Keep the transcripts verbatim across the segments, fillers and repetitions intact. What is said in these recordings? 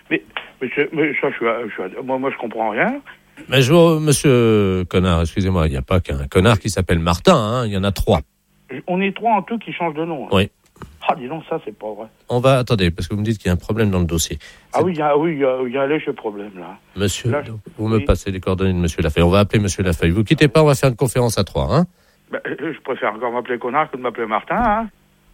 Mais, mais, mais ça, je suis, je suis, moi, moi, je comprends rien. Mais je vois, monsieur Connard, excusez-moi, il n'y a pas qu'un connard qui s'appelle Martin, hein, il y en a trois. On est trois en tout qui changent de nom. Hein. Oui. Ah, dis donc, ça, c'est pas vrai. On va, attendez, parce que vous me dites qu'il y a un problème dans le dossier. Ah oui, il y a, oui, il y a, il y a un léger problème, là. Monsieur, là, je... vous oui. me passez les coordonnées de monsieur Lafeuille. On va appeler monsieur Lafeuille. Vous quittez pas, on va faire une conférence à trois, hein. Ben, je préfère encore m'appeler Connard que de m'appeler Martin, hein.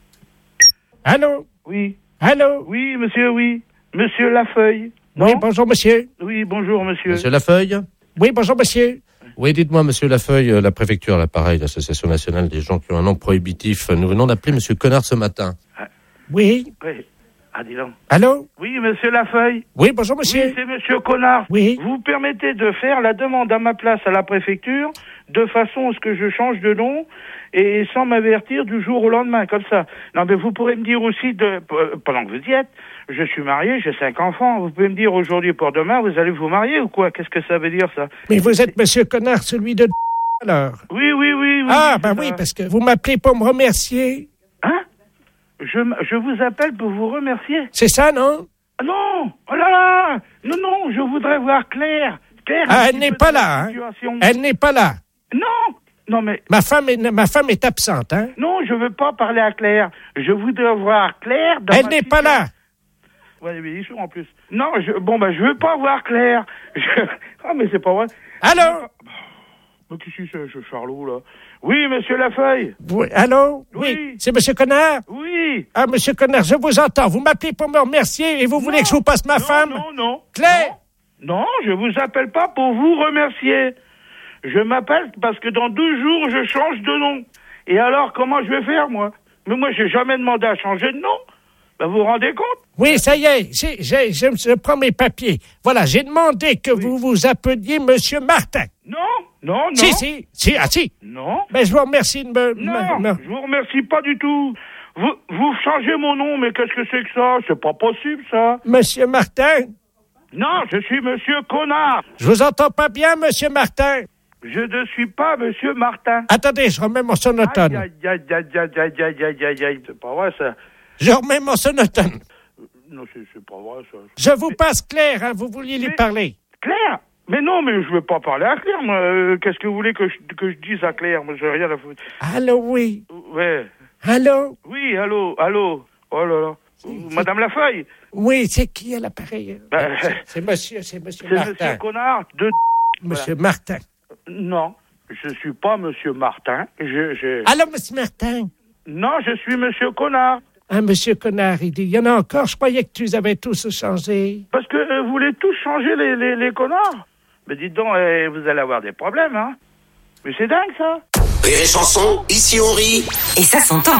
Allô? Oui. Allô? Oui, monsieur, oui. Monsieur Lafeuille. Non? Oui, bonjour, monsieur. Oui, bonjour, monsieur. Monsieur Lafeuille? Oui, bonjour, monsieur. Oui, dites-moi, monsieur Lafeuille, euh, la préfecture, là, pareil, l'association nationale des gens qui ont un nom prohibitif. Nous venons d'appeler monsieur Connard ce matin. Ah. Oui. Oui. Ah, dis donc. Allô? Oui, monsieur Lafeuille. Oui, bonjour, monsieur. Oui, c'est monsieur Connard. Oui. Vous permettez de faire la demande à ma place à la préfecture de façon à ce que je change de nom et sans m'avertir du jour au lendemain, comme ça. Non, mais vous pourrez me dire aussi, de, pendant que vous y êtes, je suis marié, j'ai cinq enfants. Vous pouvez me dire aujourd'hui pour demain, vous allez vous marier ou quoi? Qu'est-ce que ça veut dire, ça? Mais vous êtes monsieur Connard, celui de alors. Oui, oui, oui. oui ah, oui, ben oui, parce que vous m'appelez pour me remercier. Hein? Je, je vous appelle pour vous remercier. C'est ça, non? Ah non! Oh là là! Non, non, je voudrais voir Claire. Claire ah, elle n'est pas là, hein? Elle n'est pas là. Non! Non, mais... Ma femme est, ma femme est absente, hein? Non, je veux pas parler à Claire. Je voudrais voir Claire dans Elle ma n'est situation. pas là. Ouais, mais ils sont en plus. Non, je, bon, ben, je veux pas voir Claire. Je... Ah, mais c'est pas vrai. Allô? Mais qu'est-ce que c'est, ce Charlot, là? Oui, monsieur Lafeuille. Oui, allô? Oui. Oui. C'est monsieur Connard? Oui. Ah, monsieur Connard, je vous entends. Vous m'appelez pour me remercier et vous non. voulez que je vous passe ma non, femme? Non, non. Claire? Non. non, je vous appelle pas pour vous remercier. Je m'appelle parce que dans douze jours, je change de nom. Et alors, comment je vais faire, moi? Mais moi, j'ai jamais demandé à changer de nom. Ben, vous vous rendez compte? Oui, ça y est, j'ai, j'ai, je, je prends mes papiers. Voilà, j'ai demandé que oui. vous vous appeliez Monsieur Martin. Non, non, non. Si, si, si, ah si. Non. Mais je vous remercie de me... Non, me, me... je vous remercie pas du tout. Vous, vous changez mon nom, mais qu'est-ce que c'est que ça? C'est pas possible, ça. Monsieur Martin? Non, je suis Monsieur Connard. Je vous entends pas bien, Monsieur Martin. Je ne suis pas Monsieur Martin. Attendez, je remets mon sonotone. Aïe, aïe, aïe, aïe, aïe, aïe, aïe, aïe, aïe, aïe, c'est pas vrai, ça. Je remets mon sonotone. Non, c'est, c'est pas vrai, ça. Je vous mais... passe Claire, hein, vous vouliez lui mais... parler. Claire? Mais non, mais je veux pas parler à Claire, moi. Euh, qu'est-ce que vous voulez que je, que je dise à Claire? Moi, j'ai rien à foutre. Allô, oui. Ouais. Allô? Oui, allô, allô. Oh là là. C'est... Madame Lafeuille? Oui, c'est qui à l'appareil? Ben, c'est, c'est monsieur, c'est monsieur c'est Martin. C'est monsieur Connard de... Monsieur voilà. Martin. Non, je suis pas monsieur Martin. Je, je... Allô, monsieur Martin? Non, je suis monsieur Connard. Ah, monsieur Connard, il dit, il y en a encore, je croyais que tu les avais tous changés. Parce que euh, vous voulez tous changer les, les, les connards? Mais dites donc, euh, vous allez avoir des problèmes, hein? Mais c'est dingue, ça. Rire et chanson, ici on rit. Et ça s'entend.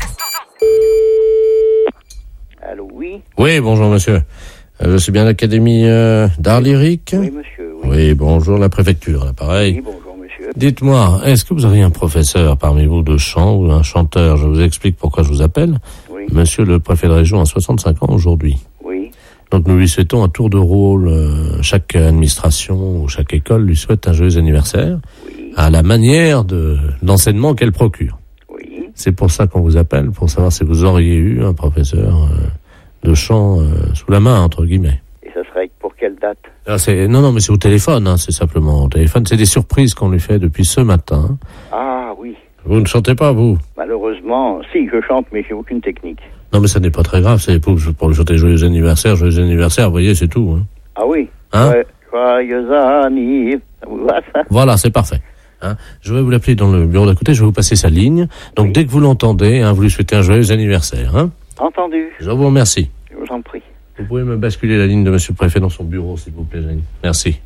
Allô, oui? Oui, bonjour, monsieur. Euh, je suis bien à l'Académie euh, d'art lyrique? Oui, monsieur, oui. Oui, bonjour, la préfecture, là, pareil. Oui, bonjour, monsieur. Dites-moi, est-ce que vous auriez un professeur parmi vous de chant ou un chanteur? Je vous explique pourquoi je vous appelle. Oui. Monsieur le préfet de région a soixante-cinq ans aujourd'hui. Oui. Donc nous lui souhaitons un tour de rôle. Euh, chaque administration ou chaque école lui souhaite un joyeux anniversaire. Oui. À la manière de l'enseignement qu'elle procure. Oui. C'est pour ça qu'on vous appelle, pour savoir si vous auriez eu un professeur euh, de chant euh, sous la main, entre guillemets. Et ça serait pour quelle date? Ah, c'est, non, non, mais c'est au téléphone, hein, c'est simplement au téléphone. C'est des surprises qu'on lui fait depuis ce matin. Ah, oui. Vous ne chantez pas, vous? Malheureusement, si, je chante, mais j'ai aucune technique. Non, mais ça n'est pas très grave, c'est pour, pour lui chanter joyeux anniversaire, joyeux anniversaire, vous voyez, c'est tout. Hein. Ah oui? Hein? Ouais, joyeux anniversaire, ça vous va, ça? Voilà, c'est parfait. Hein, je vais vous l'appeler dans le bureau d'à côté, je vais vous passer sa ligne. Donc, oui. Dès que vous l'entendez, hein, vous lui souhaitez un joyeux anniversaire. Hein. Entendu. Je vous remercie. Je vous en prie. Vous pouvez me basculer la ligne de monsieur le préfet dans son bureau, s'il vous plaît, Jeanne. Merci.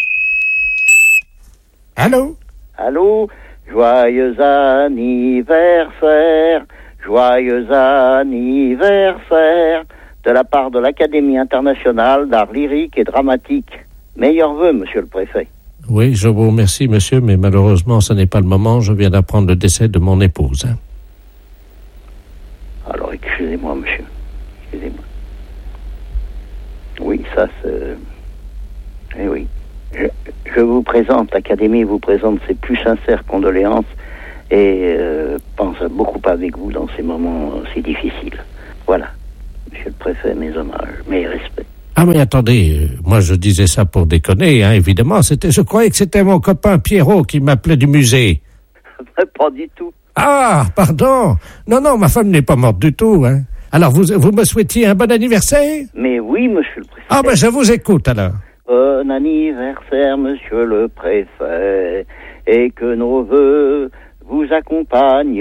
Allô? Allô? Joyeux anniversaire, joyeux anniversaire, de la part de l'Académie internationale d'art lyrique et dramatique. Meilleurs vœux, monsieur le préfet. Oui, je vous remercie, monsieur, mais malheureusement, ce n'est pas le moment. Je viens d'apprendre le décès de mon épouse. Hein. Alors, excusez-moi, monsieur. Excusez-moi. Oui, ça, c'est... Eh oui. Je, je vous présente, l'Académie vous présente ses plus sincères condoléances et euh, pense beaucoup avec vous dans ces moments si difficiles. Voilà. Monsieur le préfet, mes hommages, mes respects. Ah mais attendez, euh, moi je disais ça pour déconner, hein, évidemment. C'était, je croyais que c'était mon copain Pierrot qui m'appelait du musée. Pas du tout. Ah, pardon. Non, non, ma femme n'est pas morte du tout, hein. Alors vous, vous me souhaitiez un bon anniversaire? Mais oui, monsieur le préfet. Ah ben je vous écoute alors. Bon anniversaire, monsieur le préfet, et que nos vœux vous accompagnent.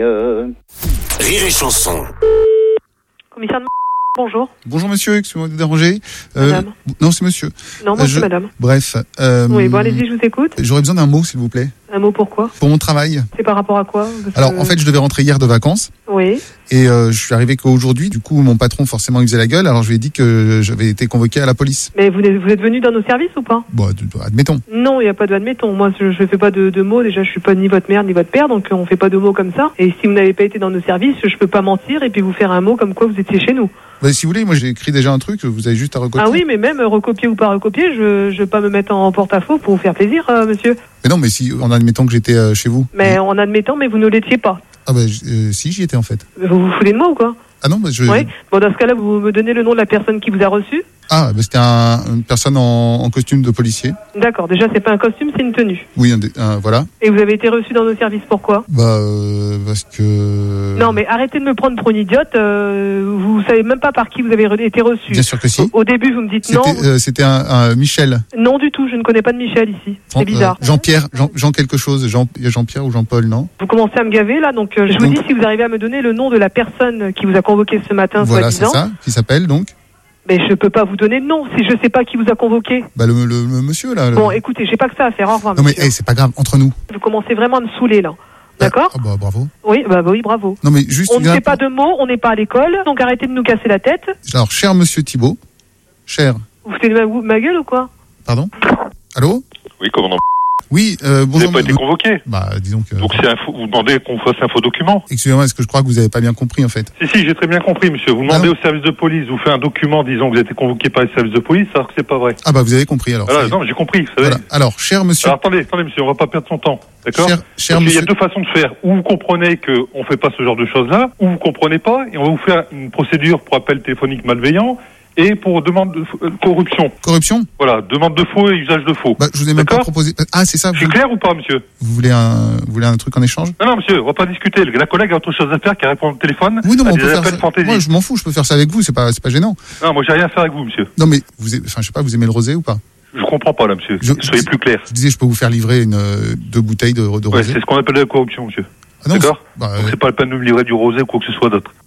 Rire et chanson. Commissaire de... Bonjour. Bonjour monsieur, excusez-moi de vous déranger. Euh, Madame. non, c'est monsieur. Non, moi Euh, c'est je- madame. Bref. Euh, Oui, bon, allez-y, je vous écoute. J'aurais besoin d'un mot, s'il vous plaît. Un mot pourquoi? Pour mon travail. C'est par rapport à quoi? Parce Alors, que- en fait, je devais rentrer hier de vacances. Oui. Et euh, je suis arrivé qu'aujourd'hui. Du coup, mon patron, forcément, il faisait la gueule. Alors, je lui ai dit que j'avais été convoqué à la police. Mais vous êtes, vous êtes venu dans nos services ou pas? Bon, ad- admettons. Non, il n'y a pas de admettons. Moi, je ne fais pas de, de mots. Déjà, je suis pas ni votre mère ni votre père, donc euh, on fait pas de mots comme ça. Et si vous n'avez pas été dans nos services, je peux pas mentir et puis vous faire un mot comme quoi vous étiez chez nous. Bah, si vous voulez, moi, j'ai écrit déjà un truc. Vous avez juste à recopier. Ah oui, mais même euh, recopier ou pas recopier, je ne vais pas me mettre en porte-à-faux pour vous faire plaisir, euh, monsieur. Mais non, mais si, en admettant que j'étais euh, chez vous. Mais en admettant, mais vous ne l'étiez pas. Ah bah, j- euh, si, j'y étais en fait. Vous vous foutez de moi ou quoi? Ah non, bah, je. Oui. Bon, dans ce cas-là, vous me donnez le nom de la personne qui vous a reçu. Ah, bah, c'était un, une personne en, en costume de policier. D'accord. Déjà, c'est pas un costume, c'est une tenue. Oui, un, dé- un- voilà. Et vous avez été reçu dans nos services, pourquoi? Bah, euh, parce que. Non, mais arrêtez de me prendre pour une idiote. Euh, vous savez même pas par qui vous avez re- été reçu. Bien sûr que si. Au, au début, vous me dites non. C'était euh, c'était un, un Michel. Non du tout. Je ne connais pas de Michel ici. Fran- C'est bizarre. euh, Jean-Pierre, Jean, Jean quelque chose, Jean, Jean-Pierre ou Jean-Paul, non? Vous commencez à me gaver là, donc euh, je vous Donc- dis si vous arrivez à me donner le nom de la personne qui vous a convoqué ce matin, Voilà, c'est soi-disant. ça, qui s'appelle donc. Mais je peux pas vous donner de nom si je sais pas qui vous a convoqué. Bah, le, le, le monsieur là. le- Bon, écoutez, j'ai pas que ça à faire. Au revoir, non mais monsieur. hey, c'est pas grave, entre nous. Vous commencez vraiment à me saouler là. D'accord? Ah, bah, bravo. Oui, bah, bah oui, bravo. Non mais juste. On ne une fait info. pas de mots, on n'est pas à l'école, donc arrêtez de nous casser la tête. Alors, cher monsieur Thibault, cher. Vous foutez de ma, ma gueule ou quoi? Pardon. Allô. Oui, commandant. Oui, euh, Vous bonjour. n'avez pas été me- convoqué. Bah, disons que. Donc c'est un faux- vous demandez qu'on fasse un faux document. Excusez-moi, est-ce que je crois que vous avez pas bien compris en fait? Si, si, j'ai très bien compris, monsieur. Vous demandez Ah non. au service de police, vous faites un document disant que vous avez été convoqué par le service de police, alors que c'est pas vrai. Ah bah vous avez compris alors. Voilà, ça y est. non, mais j'ai compris, vous savez. Voilà. Alors, cher monsieur. Alors attendez, attendez, monsieur, on va pas perdre son temps. D'accord? Cher, cher Parce qu'il y a monsieur. deux façons de faire. Ou vous comprenez qu'on fait pas ce genre de choses-là, ou vous comprenez pas, et on va vous faire une procédure pour appel téléphonique malveillant, et pour demande de euh, corruption. Corruption. Voilà, demande de faux et usage de faux. Bah, je vous ai même pas D'accord. proposé. Ah, c'est ça. Je suis Vous, clair ou pas, monsieur? vous voulez un, vous voulez un truc en échange? Non, non, monsieur, on va pas discuter. La collègue a autre chose à faire qu'à répondre au téléphone. Oui, non, mais à on des peut faire appels ça. fantaisie. Moi, je m'en fous. Je peux faire ça avec vous. C'est pas, c'est pas gênant. Non, moi j'ai rien à faire avec vous, monsieur. Non, mais vous, aimez- enfin, je sais pas, vous aimez le rosé ou pas? Je comprends pas, là, monsieur. Je- Soyez plus clair. Je disais, je peux vous faire livrer une, euh, deux bouteilles de, de Ouais, rosé. c'est ce qu'on appelle la corruption, monsieur. Ah non, D'accord. c'est- bah, Donc euh, c'est pas la peine de me livrer du rosé ou quoi que ce soit d'autre.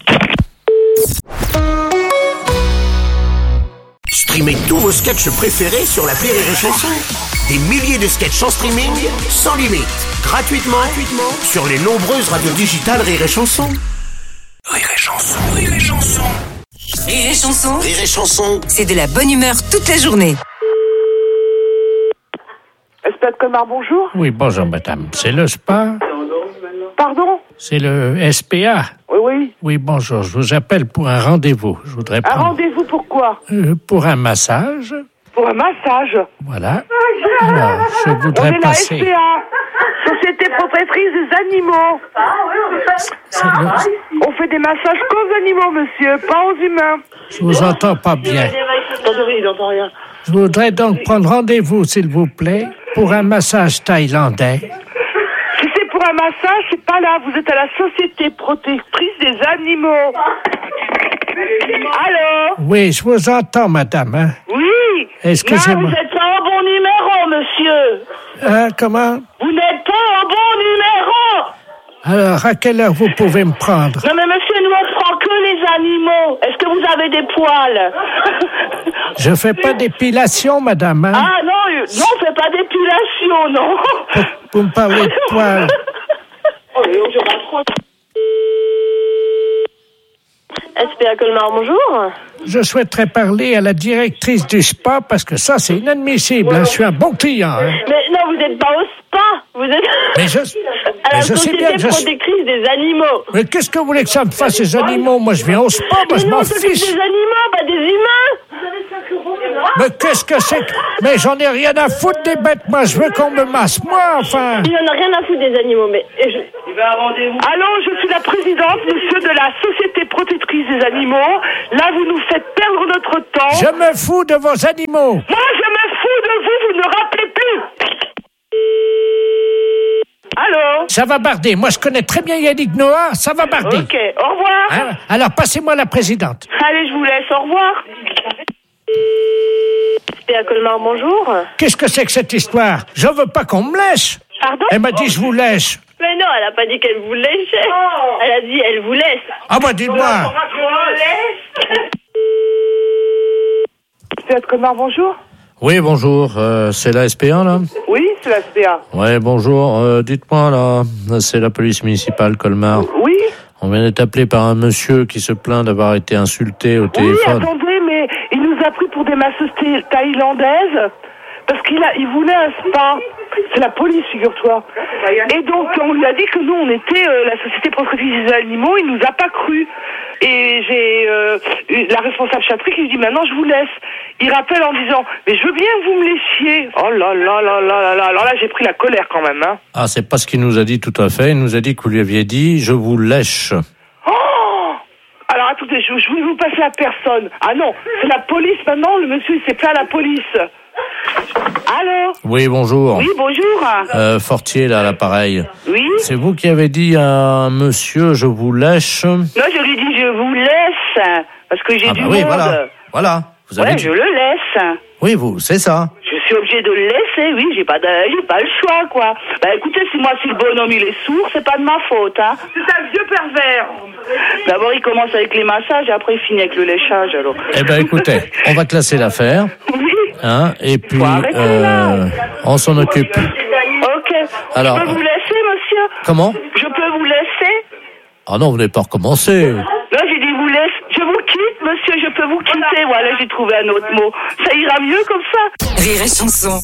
Streamez tous vos sketchs préférés sur l'appli Rire et Chanson. Des milliers de sketchs en streaming, sans limite, gratuitement, gratuitement sur les nombreuses radios digitales Rire et Chanson. Rire et Chanson, Rire et Chanson. Rire et chanson, Rire et Chanson. c'est de la bonne humeur toute la journée. Spa de Colmar, bonjour. Oui, bonjour madame. C'est le spa? Pardon? C'est le S P A? Oui, oui. Oui, bonjour. Je vous appelle pour un rendez-vous. Je voudrais Un prendre... rendez-vous pourquoi? Euh, pour un massage. Pour un massage. Voilà. Alors, je On voudrais est la passer... S P A, Société Protectrice des Animaux. C'est le- On fait des massages qu'aux animaux, monsieur, pas aux humains. Je vous entends pas bien. Attendez, il n'entend rien. Je voudrais donc prendre rendez-vous, s'il vous plaît, pour un massage thaïlandais. Si c'est pour un massage, c'est pas là. Vous êtes à la Société Protectrice des Animaux. Allô? Oui, je vous entends, madame. Hein? Oui. Excusez-moi. Non, vous n'êtes pas au bon numéro, monsieur. Hein, comment? Vous n'êtes pas au bon numéro. Alors, à quelle heure vous pouvez me prendre? Non, mais monsieur, nous, on prend que les animaux. Est-ce que vous avez des poils? Je fais pas d'épilation, madame. Hein? Ah, non, euh, non, on fait pas d'épilation, non. Vous me parlez de poils. Oh, je raccroche. S P A Colmar, bonjour. Je souhaiterais parler à la directrice du spa parce que ça, c'est inadmissible. Hein? Je suis un bon client. Hein? Mais non, vous n'êtes pas au spa. Vous êtes Mais je, à mais la je sais Société bien que je suis... Protectrice des Animaux. Mais qu'est-ce que vous voulez que ça me fasse, ces animaux? Moi, je viens au spa, moi, Mais je non, m'en on s'occupe fiche. des animaux, pas des humains. Vous avez cinq euros. Mais qu'est-ce que c'est que... Mais j'en ai rien à foutre des bêtes, moi. Je veux qu'on me masse, moi, enfin. Il en a rien à foutre des animaux, mais... Je... Il va à rendez-vous. Allô, je suis la présidente, monsieur, de la Société protectrice des animaux. Là, vous nous faites perdre notre temps. Je me fous de vos animaux. Moi, je me fous de vous, vous ne rappelez plus. Allô? Ça va barder. Moi, je connais très bien Yannick Noah. Ça va barder. Ok, au revoir. Hein? Alors, passez-moi la présidente. Allez, je vous laisse. Au revoir. C'est à Colmar, bonjour. Qu'est-ce que c'est que cette histoire? Je veux pas qu'on me lèche. Pardon? Elle m'a dit je vous lèche. Mais non, elle a pas dit qu'elle vous lèchait. Oh. Elle a dit elle vous laisse. Ah bah dites-moi. C'est à Colmar, bonjour. Oui, bonjour. Euh, c'est la S P A, là? Oui, c'est la S P A. Ouais, bonjour. Euh, dites-moi, là, c'est la police municipale Colmar. Oui. On vient d'être appelé par un monsieur qui se plaint d'avoir été insulté au oui, téléphone. Oui, attendez, mais il nous a pris pour des masseuses thaïlandaises parce qu'il a, il voulait un spa. C'est la police, figure-toi. Et donc, on lui a dit que nous, on était euh, la Société protectrice des animaux. Il nous a pas cru. Et j'ai euh, la responsable Chatry qui lui dit maintenant je vous laisse. Il rappelle en disant mais je veux bien que vous me laissiez. Oh là là là là là là. Alors là j'ai pris la colère quand même. Hein. Ah, c'est pas ce qu'il nous a dit tout à fait. Il nous a dit que vous lui aviez dit je vous lèche. Oh. Alors attendez, je, je vais vous passer à personne. Ah non, c'est la police maintenant. Le monsieur il s'est plaint à la police. Allô? Oui, bonjour. Oui, bonjour. Euh, Fortier, là, à l'appareil. Oui. C'est vous qui avez dit à un monsieur, je vous lèche? Non, je lui ai dit, je vous laisse, parce que j'ai ah du bah monde. Oui, voilà. Voilà. Vous avez ouais, dit... je le laisse. Oui, vous, c'est ça. Je suis obligée de le laisser, oui, j'ai pas de, j'ai pas le choix, quoi. Bah écoutez, si moi, si le bonhomme, il est sourd, c'est pas de ma faute, hein. C'est un vieux pervers. D'abord, il commence avec les massages, et après, il finit avec le léchage, alors. Eh ben, écoutez, on va classer l'affaire. Oui. Hein, et puis, euh, on s'en occupe. Ok. Alors, je peux vous laisser, monsieur? Comment? Je peux vous laisser? Ah non, vous n'avez pas recommencé. Non, j'ai dit vous laisse. Je vous quitte, monsieur, je peux vous quitter. Voilà, j'ai trouvé un autre mot. Ça ira mieux comme ça. Rire et chanson.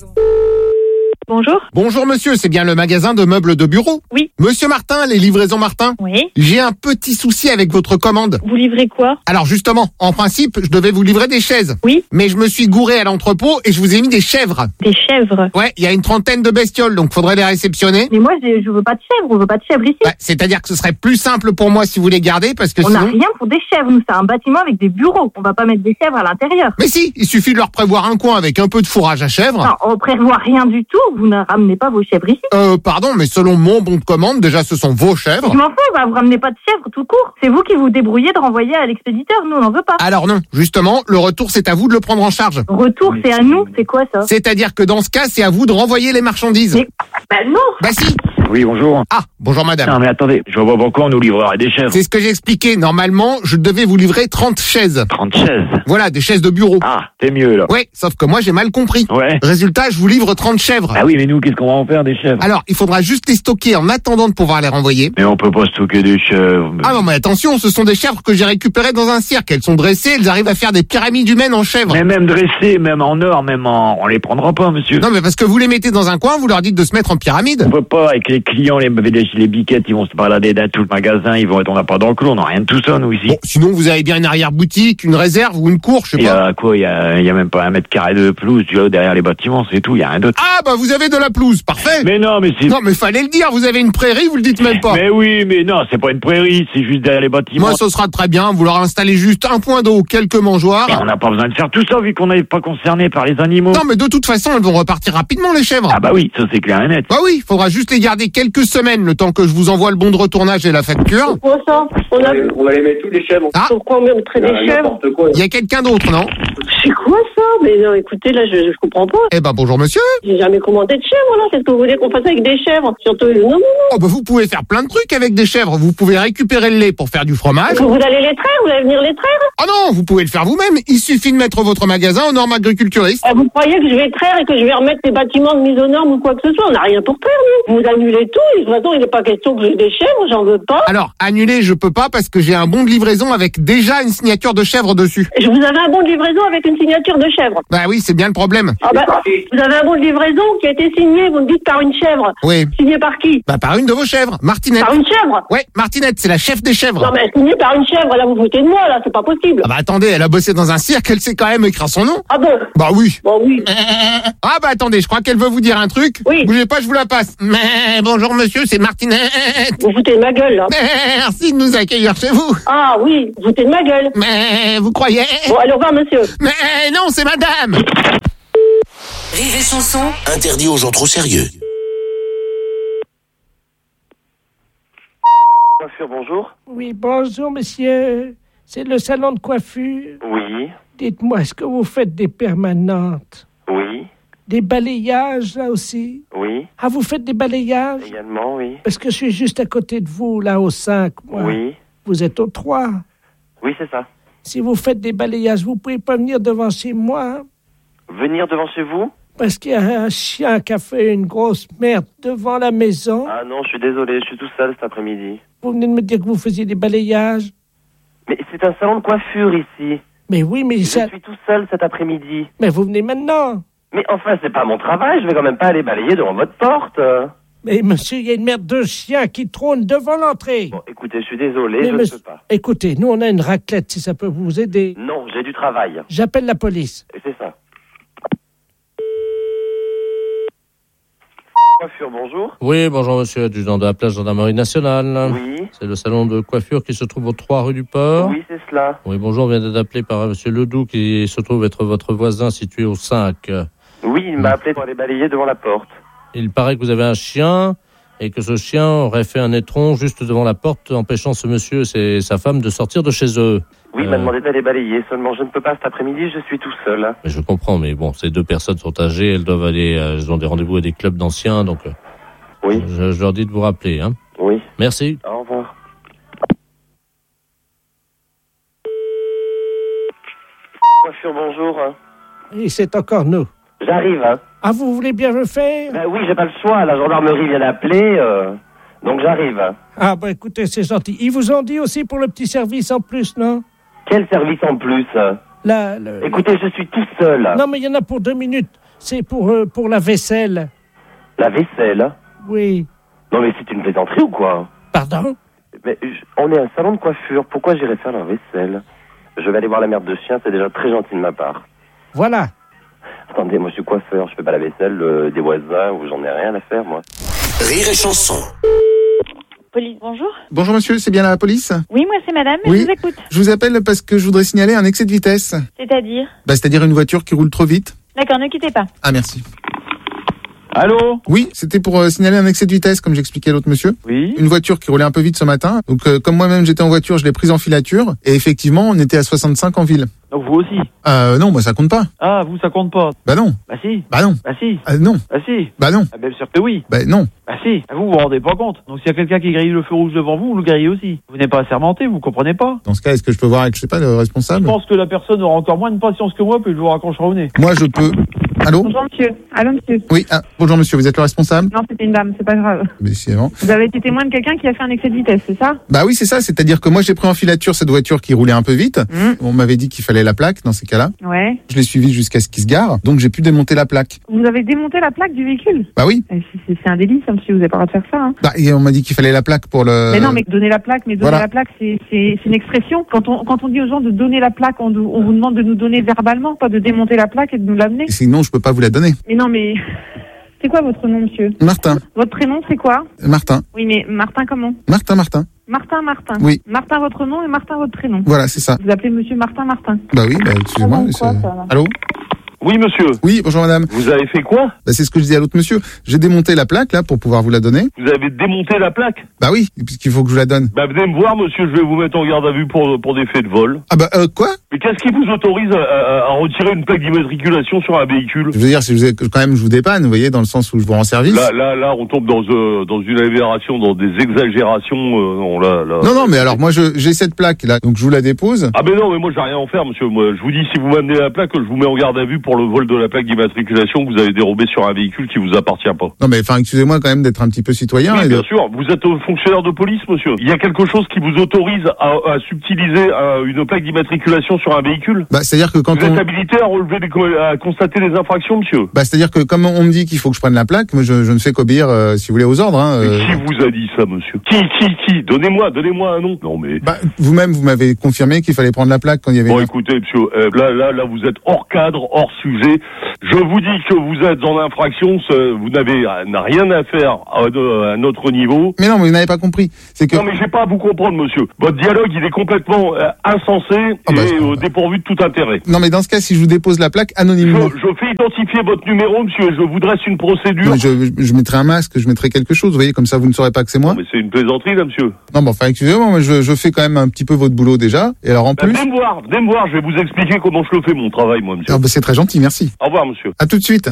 Bonjour. Bonjour monsieur, c'est bien le magasin de meubles de bureau? Oui. Monsieur Martin, les livraisons Martin? Oui. J'ai un petit souci avec votre commande. Vous livrez quoi? Alors justement, en principe, je devais vous livrer des chaises. Oui. Mais je me suis gouré à l'entrepôt et je vous ai mis des chèvres. Des chèvres? Ouais, il y a une trentaine de bestioles, donc faudrait les réceptionner. Mais moi, je, je veux pas de chèvres, on veut pas de chèvres ici. Bah, c'est-à-dire que ce serait plus simple pour moi si vous les gardez, parce que on sinon... n'a rien pour des chèvres, nous, c'est un bâtiment avec des bureaux. On va pas mettre des chèvres à l'intérieur. Mais si, il suffit de leur prévoir un coin avec un peu de fourrage à chèvres. Non, on prévoit rien du tout, vous ne ramenez pas vos chèvres ici. Euh, pardon, mais selon mon bon de commande, déjà ce sont vos chèvres. Je m'en fous, bah, vous ramenez pas de chèvres tout court. C'est vous qui vous débrouillez de renvoyer à l'expéditeur, nous on n'en veut pas. Alors non, justement, le retour c'est à vous de le prendre en charge. Retour c'est à nous, c'est quoi ça? C'est-à-dire que dans ce cas, c'est à vous de renvoyer les marchandises. Mais... Bah non. Bah si. Oui, bonjour. Ah, bonjour madame. Non mais attendez, je vois pas pourquoi on nous livrerait des chèvres. C'est ce que j'ai expliqué, normalement, je devais vous livrer trente chaises. trente chaises? Voilà, des chaises de bureau. Ah, c'est mieux là. Ouais, sauf que moi j'ai mal compris. Ouais. Résultat, je vous livre trente chèvres. Ah oui, mais nous, qu'est-ce qu'on va en faire des chèvres? Alors, il faudra juste les stocker en attendant de pouvoir les renvoyer. Mais on peut pas stocker des chèvres. Mais... Ah non, mais attention, ce sont des chèvres que j'ai récupérées dans un cirque. Elles sont dressées, elles arrivent à faire des pyramides humaines en chèvres. Mais même dressées, même en or, même en... On les prendra pas, monsieur. Non, mais parce que vous les mettez dans un coin, vous leur dites de se mettre en pyramide. On peut pas, avec les clients, les, les, les biquettes, ils vont se balader dans tout le magasin, ils vont être, on n'a pas d'enclos, on n'a rien de tout ça, nous, ici. Bon, sinon, vous avez bien une arrière-boutique, une réserve ou une cour, je sais pas. Il y a quoi? Il y a, il y a même pas un mètre carré de pelouse, tu vois, derrière les bâtiments, c'est tout, il y a rien d'autre. Ah, bah, vous avez de la pelouse, parfait. Mais non, mais c'est... Non, mais fallait le dire, vous avez une prairie, vous le dites même pas. Mais oui, mais non, c'est pas une prairie, c'est juste derrière les bâtiments. Moi, ce sera très bien, vous leur installez juste un point d'eau, quelques mangeoires. Et on n'a pas besoin de faire tout ça, vu qu'on n'est pas concerné par les animaux. Non, mais de toute façon, elles vont repartir rapidement, les chèvres. Ah bah oui, ça c'est clair et net. Bah oui, faudra juste les garder quelques semaines, le temps que je vous envoie le bon de retournage et la facture. Quoi ça? On, a... on va les mettre tous les chèvres. Ah. Pourquoi on mettrait des chèvres? Il y a quelqu'un d'autre, non? C'est quoi ça? Mais non, écoutez, là, je, je comprends pas. Eh ben, bonjour monsieur. J'ai jamais commandé de chèvres, là. Qu'est-ce que vous voulez qu'on fasse avec des chèvres? Surtout, non, non, non. Oh, bah, vous pouvez faire plein de trucs avec des chèvres. Vous pouvez récupérer le lait pour faire du fromage. Vous allez les traire? Vous allez venir les traire? Ah non, vous pouvez le faire vous-même. Il suffit de mettre votre magasin aux normes agriculturistes. Ah, vous croyez que je vais traire et que je vais remettre les bâtiments de mise aux normes ou quoi que ce soit? On n'a rien pour traire, nous. Vous annulez tout. Et de toute façon, il n'est pas question que j'ai des chèvres, j'en veux pas. Alors, annuler, je peux pas parce que j'ai un bon de livraison avec déjà une signature de chèvre dessus. Je vous avais un bon de livraison avec une signature de chèvre. Bah oui, c'est bien le problème. Ah bah, vous avez un bon de livraison qui est été signé, vous me dites par une chèvre. Oui. Signé par qui? Bah, par une de vos chèvres, Martinette. Par une chèvre? Ouais, Martinette, c'est la chef des chèvres. Non, mais signé par une chèvre, là, vous foutez de moi, là, c'est pas possible. Ah bah attendez, elle a bossé dans un cirque, elle sait quand même écrire son nom. Ah bon? Bah oui. Bon, oui. Ah bah attendez, je crois qu'elle veut vous dire un truc. Oui. Bougez pas, je vous la passe. Mais bonjour monsieur, c'est Martinette. Vous foutez de ma gueule, là. Merci de nous accueillir chez vous. Ah oui, vous foutez de ma gueule. Mais vous croyez? Bon, allez, au revoir, monsieur. Mais non, c'est madame. Rire et chanson. Interdit aux gens trop sérieux. Coiffure, bonjour. Oui, bonjour, monsieur. C'est le salon de coiffure. Oui. Dites-moi, est-ce que vous faites des permanentes? Oui. Des balayages, là aussi? Oui. Ah, vous faites des balayages? Également, oui. Parce que je suis juste à côté de vous, là, au cinq, moi. Oui. Vous êtes au trois. Oui, c'est ça. Si vous faites des balayages, vous pouvez pas venir devant chez moi, hein? Venir devant chez vous? Parce qu'il y a un chien qui a fait une grosse merde devant la maison. Ah non, je suis désolé, je suis tout seul cet après-midi. Vous venez de me dire que vous faisiez des balayages. Mais c'est un salon de coiffure ici. Mais oui, mais Je ça... suis tout seul cet après-midi. Mais vous venez maintenant. Mais enfin, c'est pas mon travail, je vais quand même pas aller balayer devant votre porte. Mais monsieur, il y a une merde de chien qui trône devant l'entrée. Bon, écoutez, je suis désolé, Mais je monsieur- ne peux pas. Écoutez, nous on a une raclette si ça peut vous aider. Non, j'ai du travail. J'appelle la police. Et c'est ça. Coiffure, bonjour. Oui, bonjour monsieur, adjudant de la place gendarmerie nationale. Oui. C'est le salon de coiffure qui se trouve au trois rue du Port. Oui, c'est cela. Oui, bonjour, on vient d'être appelé par monsieur Ledoux qui se trouve être votre voisin situé au cinq. Oui, il m'a appelé pour aller balayer devant la porte. Il paraît que vous avez un chien et que ce chien aurait fait un étron juste devant la porte, empêchant ce monsieur et sa femme de sortir de chez eux. Oui, il Euh, m'a demandé d'aller balayer, seulement je ne peux pas cet après-midi, je suis tout seul. mais je comprends, mais bon, ces deux personnes sont âgées, elles doivent aller, euh, elles ont des rendez-vous à des clubs d'anciens, donc euh, Oui. je, je leur dis de vous rappeler. Hein. Oui. Merci. Au revoir. Coiffure, bonjour. Et c'est encore nous. J'arrive, hein. Ah, vous voulez bien le faire? Ben oui, j'ai pas le choix, la gendarmerie vient d'appeler, euh, donc j'arrive. Ah, bah écoutez, c'est gentil. Ils vous ont dit aussi pour le petit service en plus, non? Quel service en plus? Là, le- Écoutez, je suis tout seul. Non, mais il y en a pour deux minutes. C'est pour, euh, pour la vaisselle. La vaisselle? Oui. Non mais c'est une plaisanterie ou quoi? Pardon? Mais je- on est un salon de coiffure, pourquoi j'irais faire la vaisselle? Je vais aller voir la merde de chien, c'est déjà très gentil de ma part. Voilà. Attendez, moi je suis coiffeur, je fais pas la vaisselle euh, des voisins ou j'en ai rien à faire moi. Rire et chanson. Police, bonjour. Bonjour monsieur, c'est bien la police? Oui, moi c'est madame, mais Oui. je vous écoute. Je vous appelle parce que je voudrais signaler un excès de vitesse. C'est-à-dire? Bah, c'est-à-dire une voiture qui roule trop vite. D'accord, ne quittez pas. Ah, merci. Allô? Oui, c'était pour euh, signaler un excès de vitesse, comme j'expliquais à l'autre monsieur. Oui. Une voiture qui roulait un peu vite ce matin. Donc, euh, comme moi-même j'étais en voiture, je l'ai prise en filature. Et effectivement, on était à soixante-cinq en ville. Donc vous aussi? Euh, non, moi ça compte pas. Ah, vous ça compte pas? Bah non. Bah si. Bah non. Bah si. Euh, non. Bah si. Bah non. Ah bien sûr que oui. Bah non. Bah si. Vous vous vous rendez pas compte. Donc s'il y a quelqu'un qui grille le feu rouge devant vous, vous le grillez aussi. Vous n'êtes pas assermenté, vous comprenez pas? Dans ce cas, est-ce que je peux voir avec, je sais pas, le responsable? Je pense que la personne aura encore moins de patience que moi, puis je vous raccrochera au nez. Moi, je peux. Allô? Bonjour monsieur. Allô monsieur. Oui, ah, bonjour monsieur, vous êtes le responsable? Non, c'était une dame, c'est pas grave. Décidément. Vous avez été témoin de quelqu'un qui a fait un excès de vitesse, c'est ça? Bah oui, c'est ça, c'est-à-dire que moi j'ai pris en filature cette voiture qui roulait un peu vite. Mmh. On m'avait dit qu'il fallait la plaque dans ces cas-là. Ouais. Je l'ai suivi jusqu'à ce qu'il se gare, donc j'ai pu démonter la plaque. Vous avez démonté la plaque du véhicule? Bah oui. Eh, C'est c'est un délit, ça, monsieur, vous avez pas le droit de faire ça. Hein. Bah, et on m'a dit qu'il fallait la plaque pour le... Mais non, mais donner la plaque, mais donner Voilà. la plaque, c'est c'est- c'est une expression. Quand on, quand on dit aux gens de donner la plaque, on, on vous demande de nous donner verbalement, pas de démonter la plaque et de nous l'amener. Et sinon, je peux pas vous la donner. Mais non, mais c'est quoi votre nom, monsieur? Martin. Votre prénom, c'est quoi? Martin. Oui, mais Martin comment? Martin, Martin. Martin Martin. Oui. Martin votre nom et Martin votre prénom. Voilà, c'est ça. Vous appelez monsieur Martin Martin. Bah oui, bah excusez-moi. Ah bon, mais quoi, c'est- ça, là Allô? Oui, monsieur. Oui, bonjour madame. Vous avez fait quoi? Bah c'est ce que je dis à l'autre monsieur. J'ai démonté la plaque là pour pouvoir vous la donner. Vous avez démonté la plaque? Bah oui, puisqu'il faut que je vous la donne. Bah venez me voir, monsieur, je vais vous mettre en garde à vue pour, pour des faits de vol. Ah bah euh, quoi? Mais qu'est-ce qui vous autorise à, à- à retirer une plaque d'immatriculation sur un véhicule? Je veux dire, si vous êtes, quand même je vous dépanne, vous voyez, dans le sens où je vous rends service. Là, là, là, on tombe dans, euh, dans une aberration, dans des exagérations. Euh, non, là, là. Non, non, mais alors moi je j'ai cette plaque là, donc je vous la dépose. Ah mais non, mais moi j'ai rien à en faire, monsieur. Moi, je vous dis, si vous m'amenez la plaque, je vous mets en garde à vue pour pour le vol de la plaque d'immatriculation que vous avez dérobée sur un véhicule qui vous appartient pas. Non mais enfin, excusez-moi quand même d'être un petit peu citoyen. Oui, et de... bien sûr. Vous êtes euh, fonctionnaire de police, monsieur. Il y a quelque chose qui vous autorise à, à subtiliser euh, une plaque d'immatriculation sur un véhicule. Bah, c'est-à-dire que quand vous on... êtes habilité à relever des, co- à constater des infractions, monsieur. Bah, c'est-à-dire que comme on me dit qu'il faut que je prenne la plaque, moi je, je ne fais qu'obéir, euh, si vous voulez, aux ordres. Hein, euh... Qui vous a dit ça, monsieur? Qui, qui, qui? Donnez-moi, donnez-moi un nom. Non mais. Bah, vous-même, vous m'avez confirmé qu'il fallait prendre la plaque quand il y avait. Bon, une... écoutez, monsieur, euh, là, là, là, vous êtes hors cadre, hors sujet. Je vous dis que vous êtes en infraction. Vous n'avez n'a rien à faire à, à notre niveau. Mais non, mais vous n'avez pas compris. C'est que. Non, mais j'ai pas à vous comprendre, monsieur. Votre dialogue, il est complètement euh, insensé oh, bah, et euh, dépourvu de tout intérêt. Non, mais dans ce cas, si je vous dépose la plaque anonymement. Je, je fais identifier votre numéro, monsieur, et je vous dresse une procédure. Non, je, je mettrai un masque, je mettrai quelque chose, vous voyez, comme ça vous ne saurez pas que c'est moi. Non, mais c'est une plaisanterie, là, monsieur. Non, mais enfin, excusez-moi, moi, je, je fais quand même un petit peu votre boulot déjà. Et alors, en bah, plus. Venez me voir, venez me voir, je vais vous expliquer comment je le fais, mon travail, moi, monsieur. Ah, bah, c'est très gentil, merci. Au revoir, monsieur. À tout de suite.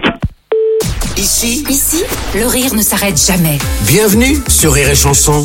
Ici, Ici, le rire ne s'arrête jamais. bienvenue sur Rire et Chanson.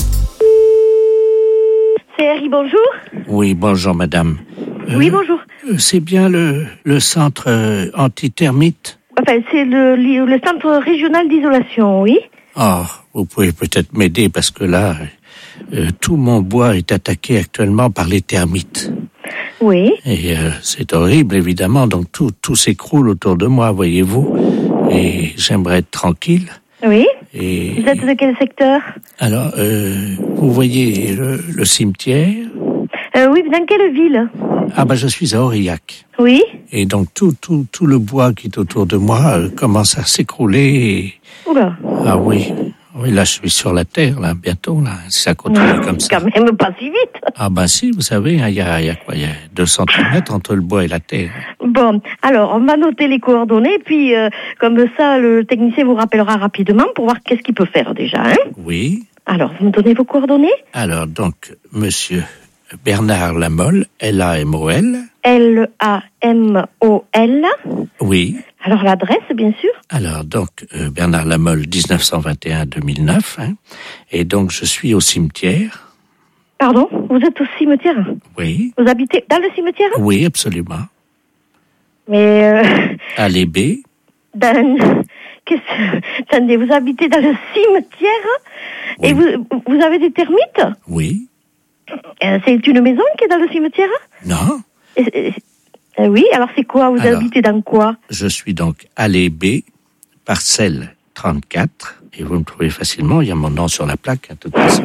C'est Harry, bonjour. Oui, bonjour madame. Euh, Oui, bonjour. euh, C'est bien le, le centre euh, anti-termite? Enfin, c'est le, le centre régional d'isolation, oui. Ah, vous pouvez peut-être m'aider parce que là, euh, tout mon bois est attaqué actuellement par les termites. Oui. Et euh, c'est horrible, évidemment, donc tout, tout s'écroule autour de moi, voyez-vous. Et j'aimerais être tranquille. Oui. Et Vous êtes de quel secteur? alors, euh, vous voyez le, le cimetière? euh, Oui, dans quelle ville? Ah ben, je suis à Aurillac. Oui. Et donc tout, tout, tout le bois qui est autour de moi euh, commence à s'écrouler. Et... Oula. Ah oui, oui, là je suis sur la terre, là, bientôt, là, si ça continue Mmh, comme ça. Quand même pas si vite. Ah ben si, vous savez, il y, a, y a quoi, il y a deux centimètres entre le bois et la terre. Bon, alors, on va noter les coordonnées, puis euh, comme ça, le technicien vous rappellera rapidement pour voir qu'est-ce qu'il peut faire déjà, hein. Oui. Alors, vous me donnez vos coordonnées? Alors donc, monsieur Bernard Lamolle, L A M O L. L A M O L. Oui. Alors, l'adresse, bien sûr. Alors donc, euh, Bernard Lamolle, dix-neuf cent vingt et un à deux mille neuf. Hein, et donc, je suis au cimetière. Pardon? Vous êtes au cimetière? Oui. Vous habitez dans le cimetière? Oui, absolument. Mais... Euh, Allée B. dans... Qu'est-ce... Attendez, vous habitez dans le cimetière? Oui. Et vous, vous avez des termites? Oui. Euh, c'est une maison qui est dans le cimetière? Non. Euh, euh, euh, oui, alors c'est quoi? Vous Alors, habitez dans quoi? Je suis donc allée B, parcelle trente-quatre, et vous me trouvez facilement, il y a mon nom sur la plaque, à toute façon.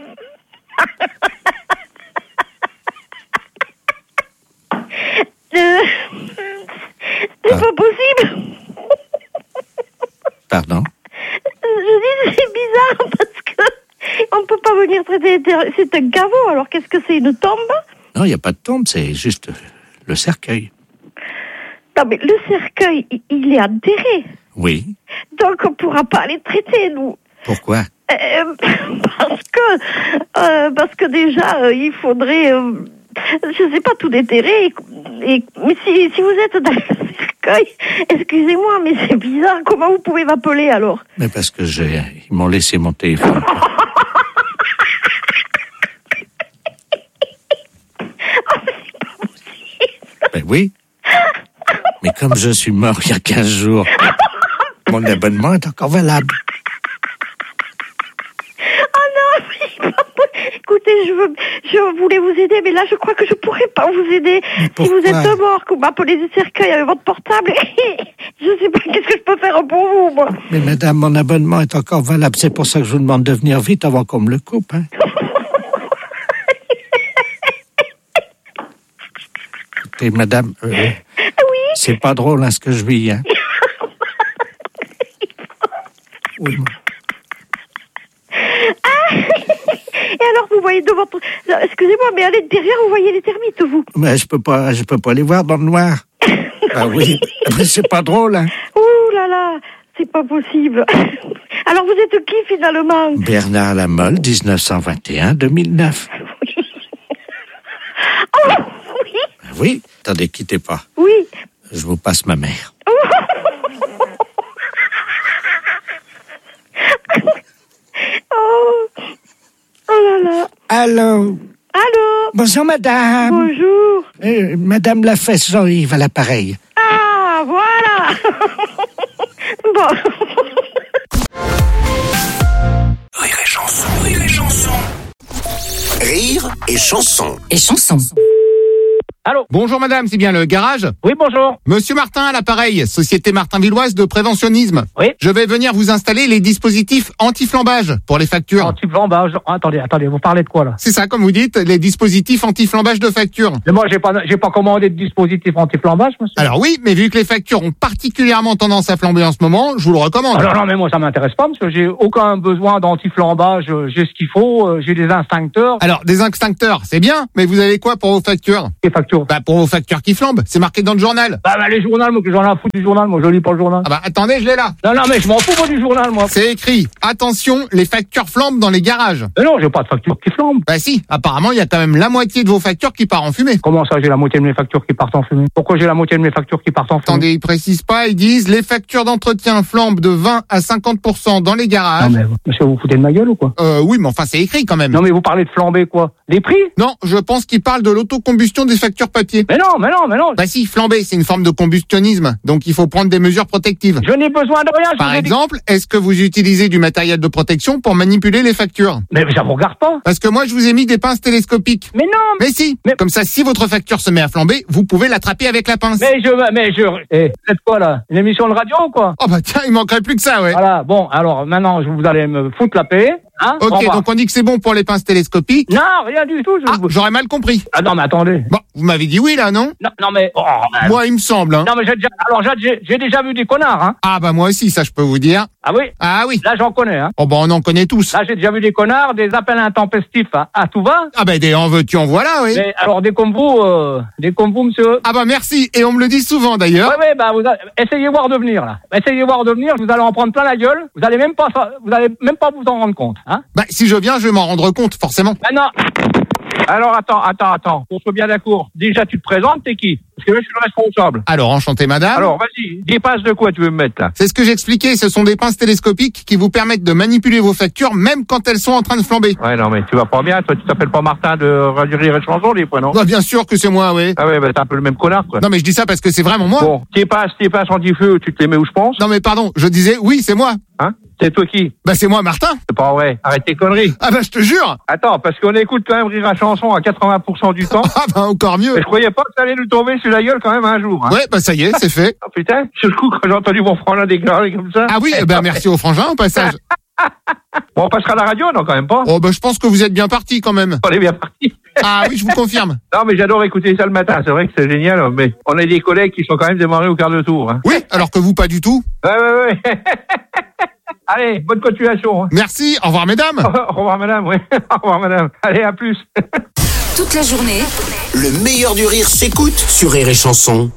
Euh, c'est Ah. pas possible. Pardon? Je dis c'est bizarre parce que on peut pas venir traiter. C'est un caveau. Alors qu'est-ce que c'est, une tombe? Non, il n'y a pas de tombe, c'est juste le cercueil. Non mais le cercueil, il- il est enterré. Oui. Donc on pourra pas les traiter, nous. Pourquoi? Euh, parce que euh, parce que déjà euh, il faudrait euh, je sais pas, tout déterrer et, et mais si si vous êtes dans le cercueil, excusez-moi mais c'est bizarre, comment vous pouvez m'appeler alors? Mais parce que j'ai, ils m'ont laissé mon téléphone. Ben oui. Mais comme je suis mort il y a quinze jours, mon abonnement est encore valable. Oh non, mais pas po- écoutez, je veux, je voulais vous aider, mais là, je crois que je pourrais pas vous aider. Si vous êtes mort, que vous m'appelez du cercueil avec votre portable, je sais pas qu'est-ce que je peux faire pour vous, moi. Mais madame, mon abonnement est encore valable. C'est pour ça que je vous demande de venir vite avant qu'on me le coupe. Hein. Écoutez, madame, euh, oui. C'est pas drôle hein, ce que je vis. Hein. Oui. Ah et alors, vous voyez de votre... Excusez-moi, mais allez derrière, vous voyez les termites, vous. Mais je peux pas, je peux pas les voir dans le noir. Ah oui, mais c'est pas drôle. Hein. Ouh là là, c'est pas possible. Alors, vous êtes qui, finalement? Bernard Lamolle, dix-neuf cent vingt et un à deux mille neuf. Oui. Oh, oui. Oui, attendez, quittez pas. Oui. Je vous passe ma mère. Oh. Oh là là. Allô? Allô? Bonjour, madame. Bonjour. Euh, madame Lafesse, Jean-Yves à l'appareil. Ah Voilà, voilà. Bon. Rire et chanson, rire et chanson. Rire et chanson. Et chanson. Allô. Bonjour madame, c'est bien le garage? Oui, bonjour. Monsieur Martin à l'appareil, Société Martin-Villoise de préventionnisme. Oui. Je vais venir vous installer les dispositifs anti-flambage pour les factures. Anti-flambage. Attendez, attendez, vous parlez de quoi là? C'est ça, comme vous dites, les dispositifs anti-flambage de factures. Mais moi, j'ai pas, j'ai pas commandé de dispositif anti-flambage, monsieur. Alors oui, mais vu que les factures ont particulièrement tendance à flamber en ce moment, je vous le recommande. Alors non, mais moi ça m'intéresse pas, parce que j'ai aucun besoin d'anti-flambage. J'ai ce qu'il faut, euh, j'ai des instincteurs. Alors des instincteurs, c'est bien, mais vous avez quoi pour vos factures? Les factures? Bah pour vos factures qui flambent, c'est marqué dans le journal. Bah, bah les journaux, moi que j'en ai à foutre du journal, moi je lis pas le journal. Ah bah attendez, je l'ai là. Non, non, mais je m'en fous pas du journal, moi. C'est écrit, attention, les factures flambent dans les garages. Mais non, j'ai pas de facture qui flambe. Bah si, apparemment il y a quand même la moitié de vos factures qui part en fumée. Comment ça, j'ai la moitié de mes factures qui partent en fumée? Pourquoi j'ai la moitié de mes factures qui partent en fumée? Attendez, ils précisent pas, ils disent les factures d'entretien flambent de vingt à cinquante pour cent dans les garages. Non mais monsieur, vous vous foutez de ma gueule ou quoi? Euh oui, mais enfin c'est écrit quand même. Non mais vous parlez de flamber quoi? Les prix? Non, je pense qu'ils parlent de l'autocombustion des factures papier. Mais non, mais non, mais non. Bah si, flamber, c'est une forme de combustionnisme, donc il faut prendre des mesures protectives. Je n'ai besoin de rien. Je Par vous ai dit- exemple, est-ce que vous utilisez du matériel de protection pour manipuler les factures? Mais ça vous regarde pas. Parce que moi, je vous ai mis des pinces télescopiques. Mais non. Mais si. Mais- Comme ça, si votre facture se met à flamber, vous pouvez l'attraper avec la pince. Mais je, mais je, eh, vous êtes quoi là? Une émission de radio ou quoi? Oh bah tiens, il manquerait plus que ça, ouais. Voilà, bon, alors maintenant, je- vous allez me foutre la paix, hein? Au Ok, revoir. donc on dit que c'est bon pour les pinces télescopiques. Non, rien du tout. Je... Ah, j'aurais mal compris. Ah non, mais attendez. Bon, vous m'avez dit oui, là, non? Non, non mais, oh, ben- Moi, il me semble, hein. Non, mais j'ai déjà, alors j'ai, j'ai déjà vu des connards, hein. Ah bah moi aussi, ça je peux vous dire. Ah oui? Ah oui. Là, j'en connais, hein. Oh bah on en connaît tous. Là, j'ai déjà vu des connards, des appels intempestifs à, à tout va. Ah bah des en veux-tu, en voilà, oui. Mais alors, des comme vous, euh, des comme vous, monsieur. Ah bah merci, et on me le dit souvent d'ailleurs. Ouais, ouais, bah, vous a- essayez voir de venir, là. Essayez voir de venir, vous allez en prendre plein la gueule. Vous allez même pas, sa- vous allez même pas vous en rendre compte, hein. Bah si je viens, je vais m'en rendre compte, forcément. Maintenant. Alors, attends, attends, attends. Pour soit bien d'accord. Déjà, tu te présentes, t'es qui? Parce que là, je suis le responsable. Alors, enchanté madame. Alors, vas-y. Des pinces de quoi tu veux me mettre, là? C'est ce que j'expliquais, ce sont des pinces télescopiques qui vous permettent de manipuler vos factures même quand elles sont en train de flamber. Ouais, non, mais tu vas pas bien. Toi, tu t'appelles pas Martin de Radio Rire et Chanson, des fois, non? Bah bien sûr que c'est moi, oui. Ah ouais, bah t'es un peu le même connard, quoi. Non mais je dis ça parce que c'est vraiment moi. Bon, tes pinces, tes pinces anti-feu, tu te les mets où je pense? Non mais pardon, je disais oui, c'est moi. Hein? C'est toi qui? Bah c'est moi Martin. C'est pas vrai. Arrête tes conneries. Ah bah je te jure. Attends, parce qu'on écoute quand même Rire à Chanson à quatre-vingts pour cent du temps. Ah bah encore mieux. Et je croyais pas que ça allait nous tomber sur la gueule quand même un jour. Hein. Ouais, bah ça y est, c'est fait. Oh putain, sur le coup, quand j'ai entendu mon frangin déclarer comme ça. Ah oui, eh ben merci au frangin au passage. Bon, on passera à la radio, non, quand même pas? Oh bah je pense que vous êtes bien parti quand même. On est bien parti. Ah oui, je vous confirme. Non, mais j'adore écouter ça le matin. C'est vrai que c'est génial, mais on a des collègues qui sont quand même démarrés au quart de tour. Hein. Oui, alors que vous pas du tout. Ouais, ouais, ouais. Allez, bonne continuation. Hein. Merci, au revoir mesdames. Au revoir madame, oui. Au revoir madame. Allez, à plus. Toute la journée, Le meilleur du rire s'écoute sur Rire et chanson.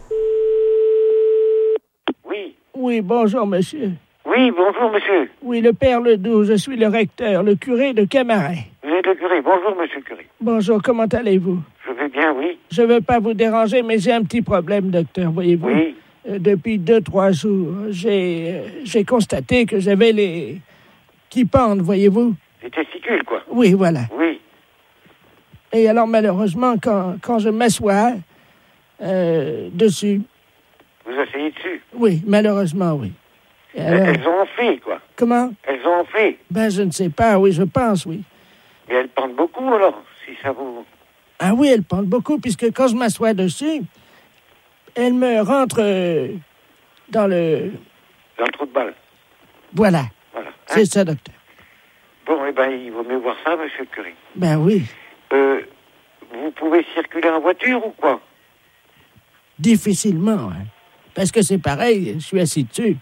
Oui. Oui, bonjour, monsieur. Oui, bonjour, monsieur. Oui, le père Ledoux, je suis le recteur, le curé de Camaret. Vous êtes le curé. Bonjour, monsieur le curé. Bonjour, comment allez-vous? Je vais bien, oui. Je ne veux pas vous déranger, mais j'ai un petit problème, docteur, voyez-vous. Oui. Euh, depuis deux, trois jours, j'ai euh, j'ai constaté que j'avais les... qui pendent, voyez-vous. Les testicules, quoi. Oui, voilà. Oui. Et alors, malheureusement, quand, quand je m'assois euh, dessus, Vous asseyez dessus. oui, malheureusement, oui. Et alors- Elles ont enflé, quoi. Comment? Elles ont enflé. Ben, je ne sais pas, oui, je pense, oui. Mais elles pendent beaucoup, alors, si ça vous... Ah oui, elles pendent beaucoup, puisque quand je m'assois dessus, elles me rentrent euh, dans le... Dans le trou de balle. Voilà, Voilà. Hein? c'est ça, docteur. Bon, eh ben, il vaut mieux voir ça, monsieur le curé. Ben oui, Euh, vous pouvez circuler en voiture ou quoi? difficilement, hein. Parce que c'est pareil, je suis assis dessus.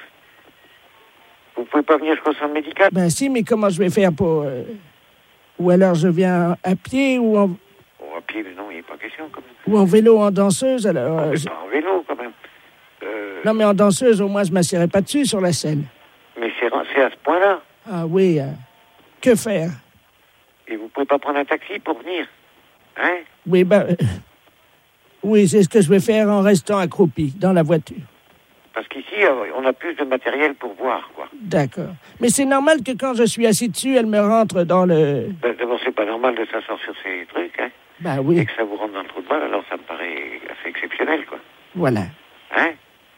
Vous pouvez pas venir jusqu'au centre médical? Ben si, mais comment je vais faire pour... euh, Ou alors je viens à pied ou en, Oh, à pied, mais non, il n'est pas question, quand même. ou en vélo, en danseuse, alors... euh, Mais je- pas en vélo, quand même. Euh, Non, mais en danseuse, au moins, je ne m'assierai pas dessus sur la scène. mais c'est c'est à ce point-là. Ah oui, euh, que faire? Et vous pouvez pas prendre un taxi pour venir? Hein? Oui, ben... euh, Oui, c'est ce que je vais faire en restant accroupi dans la voiture. Parce qu'ici, euh, on a plus de matériel pour voir, quoi. D'accord. Mais c'est normal que quand je suis assis dessus, elle me rentre dans le... Ben, d'abord, c'est pas normal de s'asseoir sur ces trucs, hein. Ben oui, Et que ça vous rentre dans le trou de balle, alors ça me paraît assez exceptionnel, quoi. voilà. Hein?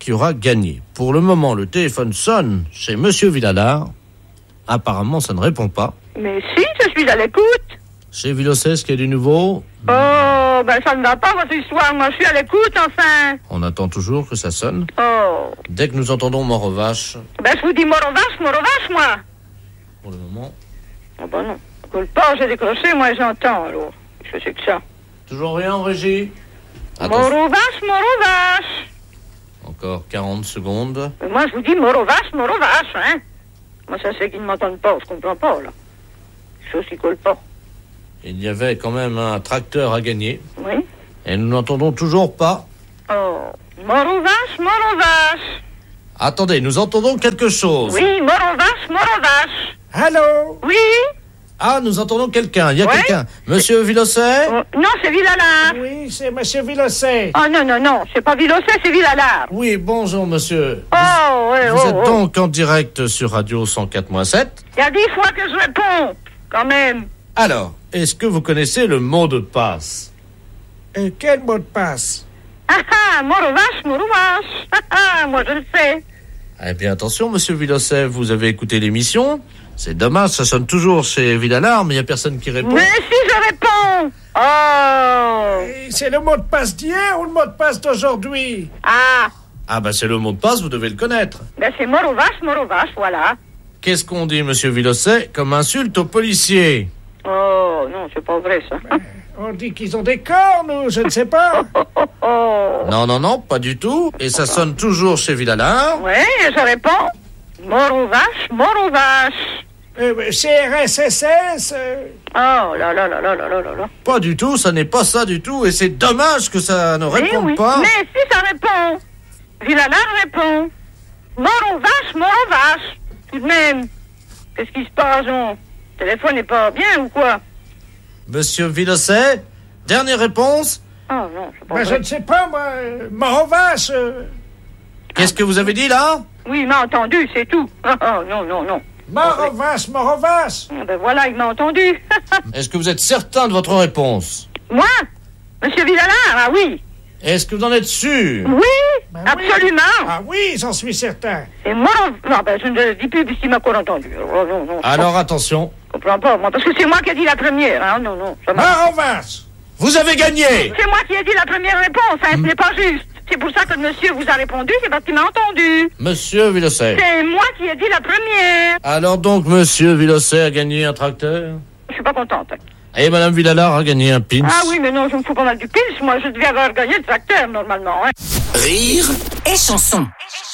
qui aura gagné. Pour le moment, le téléphone sonne chez Monsieur Villalard. Apparemment, ça ne répond pas. Mais si, je suis à l'écoute. Chez Vilocès, est-ce qu'il y a du nouveau? Oh, ben ça ne va pas votre histoire, moi je suis à l'écoute enfin. On attend toujours que ça sonne. Oh. Dès que nous entendons mort aux vaches. Ben je vous dis mort aux vaches, mort aux vaches, moi. Pour le moment. Oh ben non, coule pas, j'ai décroché, moi j'entends alors. Je sais que ça. Toujours rien en régie? Mort aux vaches, mort aux vaches. Encore quarante secondes. Mais moi je vous dis mort aux vaches, mort aux vaches, hein. Moi ça c'est qu'ils ne m'entendent pas, je comprends pas là. Chose qui colle pas. Il y avait quand même un tracteur à gagner. Oui. Et nous n'entendons toujours pas. Oh, mort aux vaches, mort aux vaches. Attendez, nous entendons quelque chose. Oui, mort aux vaches, mort aux vaches. Allô? Oui. Ah, nous entendons quelqu'un. Il y a Ouais. quelqu'un. Monsieur Vilocet? Oh, non, c'est Villalard. Oui, c'est Monsieur Vilocet. Oh non, non, non, c'est pas Vilocet, c'est Villalard. Oui, bonjour monsieur. Oh, ouais, Vous oh, êtes oh. donc en direct sur Radio cent quatre virgule sept. Il y a dix fois que je réponds, quand même. Alors, est-ce que vous connaissez le mot de passe? Euh, quel mot de passe? Ah ah, mort aux vaches, mort aux vaches. Ah ah, moi je le sais. Eh bien, attention, monsieur Vilocet, vous avez écouté l'émission. C'est dommage, ça sonne toujours chez Villalard, mais il n'y a personne qui répond. Mais si je réponds. Oh. Et c'est le mot de passe d'hier ou le mot de passe d'aujourd'hui? Ah, Ah, bah c'est le mot de passe, vous devez le connaître. ben c'est mort aux vaches, mort aux vaches, voilà. Qu'est-ce qu'on dit, monsieur Vilocet, comme insulte aux policiers? Oh, non, c'est pas vrai ça. On dit qu'ils ont des cornes ou je ne sais pas. Oh. Non, non, non, pas du tout. Et ça sonne toujours chez Villalard. Ouais, et je réponds. Mort aux vaches, mort aux vaches. Euh, C R S S S euh, Oh là là là là là là là là. Pas du tout, ça n'est pas ça du tout. Et c'est dommage que ça ne Oui, réponde oui. pas. Mais si ça répond. Villalard répond. Mort aux vaches, mort aux vaches. Tout de même. Qu'est-ce qui se passe, on? Le téléphone n'est pas bien ou quoi? Monsieur Vilocet, dernière réponse. Oh non, c'est pas ben, je vrai. ne sais pas, moi. euh, Mort aux vaches. euh, Qu'est-ce que vous avez dit là? Oui, il m'a entendu, c'est tout. Oh, oh, non, non, non. Mort aux vaches, mort aux vaches. Ah, ben voilà, il m'a entendu. Est-ce que vous êtes certain de votre réponse? Moi? Monsieur Villalard, ah oui. Est-ce que vous en êtes sûr? Oui, Ben oui. absolument. Ah oui, j'en suis certain. Et moi, non, ben je ne le dis plus puisqu'il m'a encore entendu. Oh, non, non, Alors attention, je comprends pas, moi, parce que c'est moi qui ai dit la première, hein, non, non. Ça m'a- Mort aux vaches. vous avez gagné. C'est moi qui ai dit la première réponse, hein, ce n'est pas juste. C'est pour ça que le monsieur vous a répondu, c'est parce qu'il m'a entendu. Monsieur Vilocet. C'est moi qui ai dit la première. Alors donc, monsieur Vilocet a gagné un tracteur Je suis pas contente. et madame Villalard a gagné un pins. Ah oui, mais non, je me fous pas mal du pils. Moi, je devais avoir gagné le tracteur, normalement, hein. Rire Et chanson.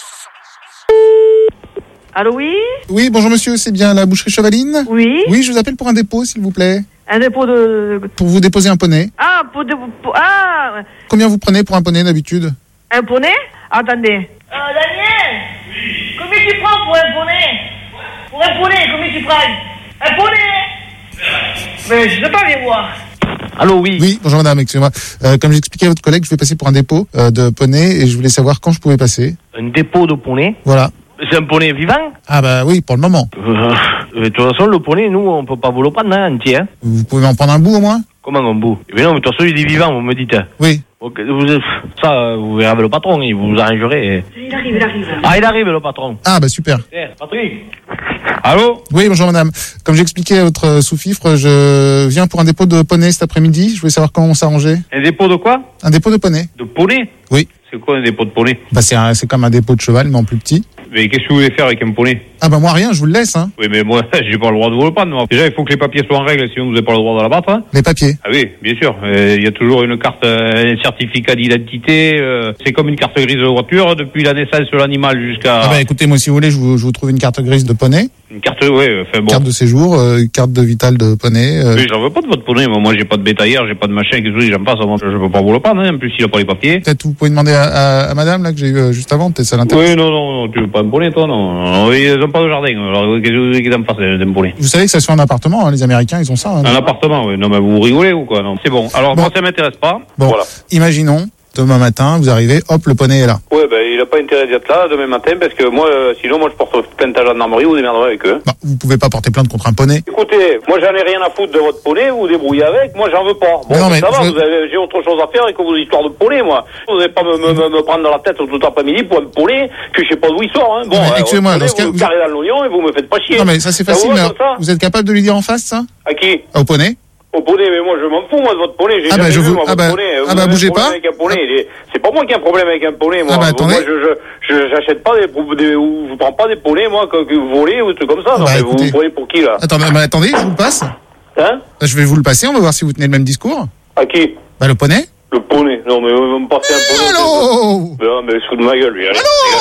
Allô, oui? Oui, bonjour monsieur, c'est bien la boucherie Chevaline? Oui? Oui, je vous appelle pour un dépôt, s'il vous plaît. Un dépôt de... Pour vous déposer un poney. Ah, pour... de- pour- Ah, Combien vous prenez pour un poney d'habitude? un poney? Attendez. Euh, Daniel, combien tu prends pour un poney? Pour un poney, combien tu prends? Un poney? Mais je sais pas, viens voir. Allô, oui. Oui, bonjour madame, excusez-moi. Euh, comme j'expliquais à votre collègue, je vais passer pour un dépôt euh, de poney et je voulais savoir quand je pouvais passer. Un dépôt de poney. Voilà. C'est un poney vivant. Ah bah oui, pour le moment. Euh, de toute façon, le poney, nous, on peut pas vous le prendre hein, entier. Hein. Vous pouvez en prendre un bout au moins? Comment un bout? Mais non, mais de toute façon, il est vivant, vous me dites. Oui. Ok, vous, ça, euh, vous verrez avec le patron, il vous arrangerez. Il arrive, il arrive. Ah, il arrive, le patron. Ah bah super. Eh, Patrick. Allô? Oui, bonjour madame. Comme j'expliquais à votre euh, sous-fifre, je viens pour un dépôt de poney cet après-midi. Je voulais savoir comment on s'arrangeait. Un dépôt de quoi? Un dépôt de poney. De poney? Oui. C'est quoi un dépôt de poney? Bah c'est un- c'est comme un dépôt de cheval, mais en plus petit. Mais qu'est-ce que vous voulez faire avec un poney? Ah bah moi rien, je vous le laisse, hein. Oui, mais moi, j'ai pas le droit de vous le prendre. Moi. Déjà, il faut que les papiers soient en règle, sinon vous n'avez pas le droit de l'abattre. Hein. Les papiers. Ah oui, bien sûr. Euh, Il y a toujours une carte, euh, un certificat d'identité. euh, c'est comme une carte grise de voiture, depuis la naissance de l'animal jusqu'à... Ah bah écoutez, moi si vous voulez, je vous, je vous trouve une carte grise de poney. Une carte, ouais, enfin bon. Carte de séjour, euh, carte de vitale de poney. euh. Oui, j'en veux pas de votre poney. Moi, moi j'ai pas de bétaillère, j'ai pas de machin, qu'est-ce que j'aime pas ça. Moi, je peux pas vous le prendre, hein. En plus, il a pas les papiers. Peut-être vous pouvez demander à, à, à madame là que j'ai eu euh, juste avant, peut-être ça l'intéresse. Oui, non, non, non, tu veux pas un poney, toi, non. non ils ont pas de jardin. Alors, qu'est-ce que vous voulez qu'ils en fassent, d'un poney? Vous savez que ça se fait en appartement, hein, les Américains, ils ont ça. Hein, un appartement, oui. Non, mais vous rigolez ou quoi? Non, c'est bon. Alors, Bon. moi, ça m'intéresse pas. Bon, Voilà. imaginons Demain matin, vous arrivez, hop, le poney est là. Ouais, ben, il a pas intérêt d'être là demain matin parce que moi, euh, sinon, moi, je porte plainte à la gendarmerie, vous démerderez avec eux. Bah, vous pouvez pas porter plainte contre un poney. Écoutez, moi, j'en ai rien à foutre de votre poney, vous vous débrouillez avec, moi, j'en veux pas. Bon, mais non, mais ça va, je... vous avez, j'ai autre chose à faire que vos histoires de poney, moi. Vous n'allez pas me, me, me, me prendre dans la tête tout après-midi pour un poney que je sais pas d'où il sort, hein. Bon, non, euh, excusez-moi, dans ce cas, vous vous carrez dans l'oignon et vous me faites pas chier. Non, mais ça, c'est ça facile, vous, mais va, ça vous êtes capable de lui dire en face, ça? À qui? Au poney? Au poney, mais moi je m'en fous moi de votre poney, j'ai ah jamais bah, je vu vous... moi ah votre bah, poney. Ah bah bougez pas. Avec un poney, il est... C'est pas moi qui ai un problème avec un poney, moi. Ah bah, moi attendez. je, je, je, j'achète pas des, des, ou je prends pas des poneys moi que, que vous volez ou des trucs comme ça. Ah Non, bah, mais écoutez. vous vous prenez pour qui là? Attendez, bah, attendez, je vous le passe. Hein? Je vais vous le passer, on va voir si vous tenez le même discours. À qui? Bah le poney. Le poney. Non mais vous me passez un poney. Allô? Non mais sous de ma gueule lui. Allez.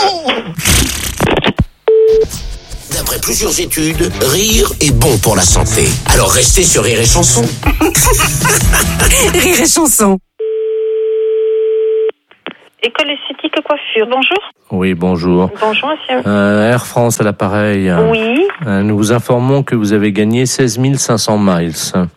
D'après plusieurs études, rire est bon pour la santé. Alors restez sur Rire et Chanson. Rire et Chanson. École esthétique coiffure, bonjour. Oui, bonjour. Bonjour, monsieur. Euh, Air France à l'appareil. Oui. Euh, nous vous informons que vous avez gagné seize mille cinq cents miles.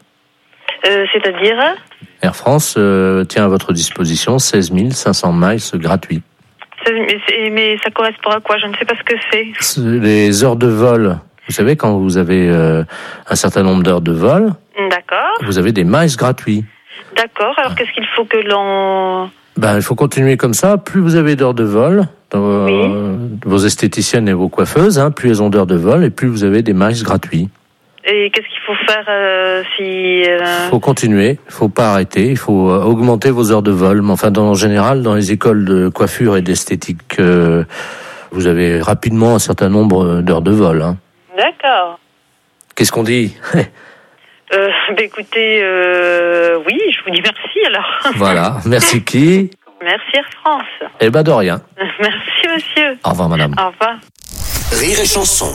Euh, c'est-à-dire? Air France euh, tient à votre disposition seize mille cinq cents miles gratuits. Mais, c'est- mais ça correspond à quoi? Je ne sais pas ce que c'est. C'est les heures de vol. Vous savez, quand vous avez euh, un certain nombre d'heures de vol, D'accord. vous avez des miles gratuits. D'accord. Alors qu'est-ce qu'il faut que l'on... Ben, il faut continuer comme ça. Plus vous avez d'heures de vol, dans euh, vos esthéticiennes et vos coiffeuses, hein, plus elles ont d'heures de vol et plus vous avez des miles gratuits. Et qu'est-ce qu'il faut faire euh, si... euh, Il faut continuer, il faut pas arrêter, il faut euh, augmenter vos heures de vol. Mais enfin, dans, en général, dans les écoles de coiffure et d'esthétique, euh, vous avez rapidement un certain nombre d'heures de vol. Hein. D'accord. Qu'est-ce qu'on dit? Euh, bah, écoutez, euh, oui, je vous dis merci alors. Voilà, merci qui? Merci Air France. Eh ben de rien. Merci monsieur. Au revoir madame. Au revoir. Rire et Chanson.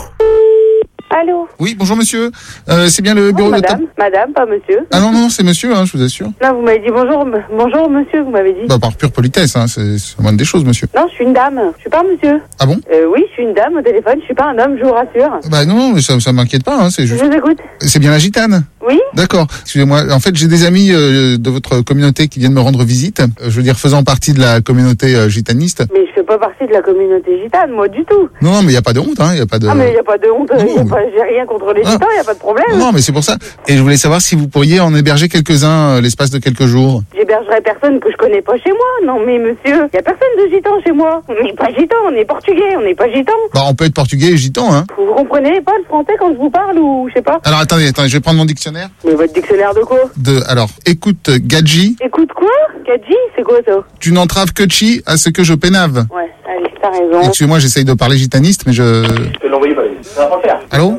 Allô? Oui, bonjour monsieur. Euh, c'est bien le bureau Oh, de... madame, madame, pas monsieur. Ah non, non, c'est monsieur, hein, je vous assure. Là, vous m'avez dit bonjour, m- bonjour monsieur, vous m'avez dit. Bah, par pure politesse, hein, c'est c'est la moindre des choses, monsieur. Non, je suis une dame, je suis pas un monsieur. Ah bon? Euh, oui, je suis une dame au téléphone, je suis pas un homme, je vous rassure. Bah non, non, mais ça, ça m'inquiète pas, hein, c'est Je juste... vous écoute. C'est bien la gitane? Oui? D'accord. Excusez-moi. En fait, j'ai des amis euh, de votre communauté qui viennent me rendre visite. Euh, je veux dire, faisant partie de la communauté euh, gitaniste. Mais je fais pas partie de la communauté gitane, moi, du tout. Non, non, mais il y a pas de honte, hein. Il y a pas de. Ah, mais il y a pas de honte, Non, y a mais- pas- j'ai rien contre les Ah. gitans, y a pas de problème. Non, mais c'est pour ça. Et je voulais savoir si vous pourriez en héberger quelques-uns euh, l'espace de quelques jours. J'hébergerai personne que je connais pas chez moi. Non, mais monsieur, y a personne de gitan chez moi. On n'est pas gitan, on est portugais, on n'est pas gitan. Bah, on peut être portugais et gitan, hein. Vous comprenez pas le français quand je vous parle ou je sais pas? Alors attendez, attendez, je vais prendre mon dictionnaire. Mais votre dictionnaire de quoi? De, alors, écoute, gadji, Écoute quoi? Kadji, c'est quoi ça? tu n'entraves que chi à ce que je pénave. Ouais, allez, t'as raison. Excusez-moi, j'essaye de parler gitaniste, mais je. Je peux l'envoyer, ça va pas faire. Allô?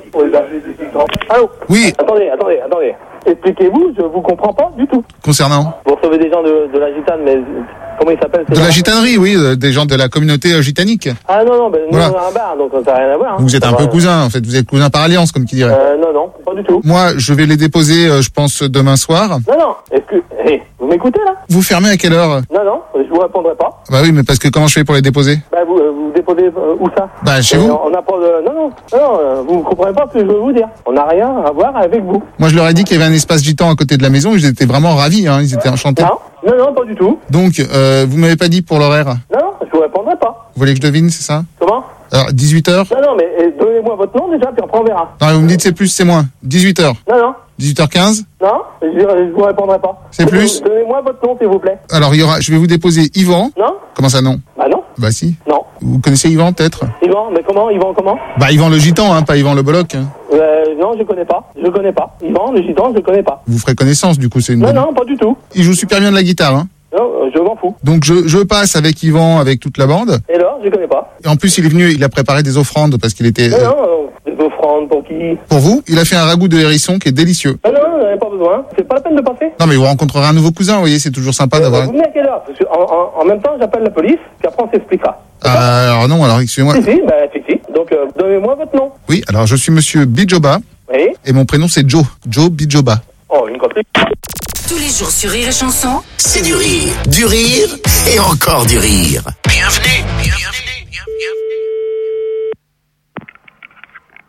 Allô? Oui. Attendez, attendez, attendez. Expliquez-vous, je vous comprends pas du tout. Concernant? Vous recevez des gens de, de la gitane, mais comment ils s'appellent ces De la gens gitanerie, oui, euh, des gens de la communauté euh, gitanique. Ah non, non, ben nous Voilà. on a un bar, donc ça n'a rien à voir. hein. Vous êtes un Ça peu va- cousin, en fait. Vous êtes cousin par alliance, comme qui dirait. Euh, non, non, pas du tout. Moi, je vais les déposer, euh, je pense, demain soir. Non, non, excuse, hey, vous m'écoutez là? Vous fermez à quelle heure? Non, non, je vous répondrai pas. Bah oui, mais parce que comment je fais pour les déposer? Bah vous, euh, vous déposez euh, où ça? Bah, chez Euh, vous. On n'a pas de... Non, non, non, euh, vous ne comprenez pas ce que je veux vous dire. On n'a rien à voir avec vous. Moi, je leur ai dit qu'il y avait un espace gitan à côté de la maison. Ils étaient vraiment ravis, hein. Ils étaient enchantés. Non, non, non, pas du tout. Donc, euh, vous m'avez pas dit pour l'horaire. Non, non, je vous répondrai pas. Vous voulez que je devine, c'est ça? Comment? Alors, dix-huit heures? Non, non, mais euh, donnez-moi votre nom déjà, puis après on verra. Non, vous me dites c'est plus, c'est moins. dix-huit heures. Non, non, dix-huit heures quinze? non, je, je vous répondrai pas. C'est plus? Donnez-moi votre nom, s'il vous plaît. Alors, il y aura, je vais vous déposer Yvan. Non? Comment ça, non? Bah non, Bah si. non. Vous connaissez Yvan, peut-être? Yvan, mais comment? Yvan, comment? Bah, Yvan le gitan, hein, pas Yvan le Bolloc. hein. Euh, non, je connais pas. Je connais pas. Yvan, le gitan, je connais pas. Vous ferez connaissance, du coup, c'est une Non, bonne... non, pas du tout. Il joue super bien de la guitare, hein. Non, euh, je m'en fous. Donc, je, je passe avec Yvan, avec toute la bande. Et là, je connais pas. Et en plus, il est venu, il a préparé des offrandes parce qu'il était... Non, euh, non, euh, des offrandes pour qui? Pour vous, il a fait un ragoût de hérisson qui est délicieux. Ah non, non, j'en ai pas besoin. C'est pas la peine de passer. Non, mais vous rencontrerez un nouveau cousin, vous voyez, c'est toujours sympa d'avoir... Vous venez à quelle heure? Parce que en, en, en même temps, j'appelle la police, puis après on s'expliquera. Ah, alors non, alors excusez-moi. Si, si, bah, si, si. Donc, euh, donnez-moi votre nom. Oui, alors je suis monsieur Bijoba Oui. et mon prénom c'est Joe. Joe Bijoba. Oh, une copie. Tous les jours sur Rire et Chanson. C'est du rire, du rire et encore du rire. Bienvenue, bienvenue, bienvenue.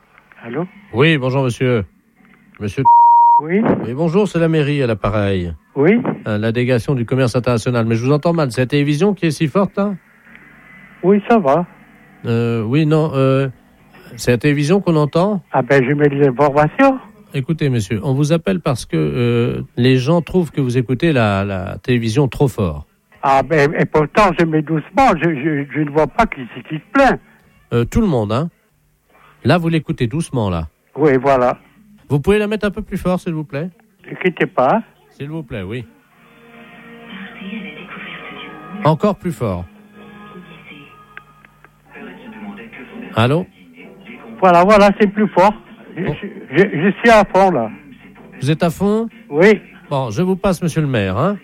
Oui, bonjour monsieur. Monsieur. Oui. Oui, bonjour, c'est la mairie à l'appareil. Oui. Euh, la délégation du commerce international. Mais je vous entends mal. C'est la télévision qui est si forte, là? Oui, ça va. Euh, oui, non. Euh, c'est la télévision qu'on entend? Ah ben, je mets des informations. Écoutez, monsieur, on vous appelle parce que euh, les gens trouvent que vous écoutez la, la télévision trop fort. Ah ben, et pourtant, je mets doucement. Je, je, je ne vois pas qui c'est qui se plaint. Euh, tout le monde, hein? Là, vous l'écoutez doucement, là. Oui, voilà. Vous pouvez la mettre un peu plus fort, s'il vous plaît? N'inquiétez pas. S'il vous plaît, oui. Encore plus fort. Allô? Voilà, voilà, c'est plus fort. Je, bon. je, je, je suis à fond, là. Vous êtes à fond? Oui. Bon, je vous passe, monsieur le maire, hein?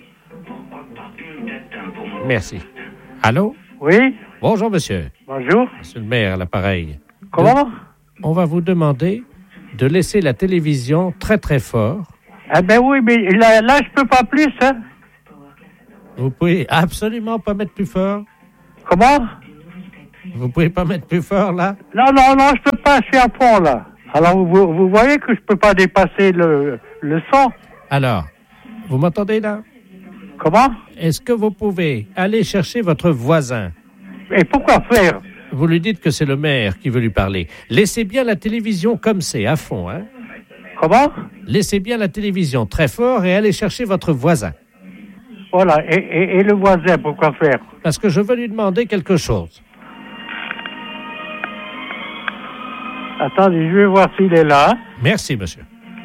Merci. Allô? Oui. Bonjour, monsieur. Bonjour. Monsieur le maire, à l'appareil. Comment? De... On va vous demander de laisser la télévision très, très fort. Ah ben oui, mais là, là je peux pas plus, hein. Vous pouvez absolument pas mettre plus fort. Comment? Vous pouvez pas mettre plus fort, là? Non, non, non, je peux pas, je suis à fond, là. Alors, vous, vous voyez que je peux pas dépasser le, le son. Alors, vous m'entendez, là? Comment? Est-ce que vous pouvez aller chercher votre voisin? Et pourquoi faire? Vous lui dites que c'est le maire qui veut lui parler. Laissez bien la télévision comme c'est, à fond, hein? Comment? Laissez bien la télévision très fort et allez chercher votre voisin. Voilà, et, et, et le voisin, pourquoi faire? Parce que je veux lui demander quelque chose. Attendez, je vais voir s'il est là. Merci, monsieur.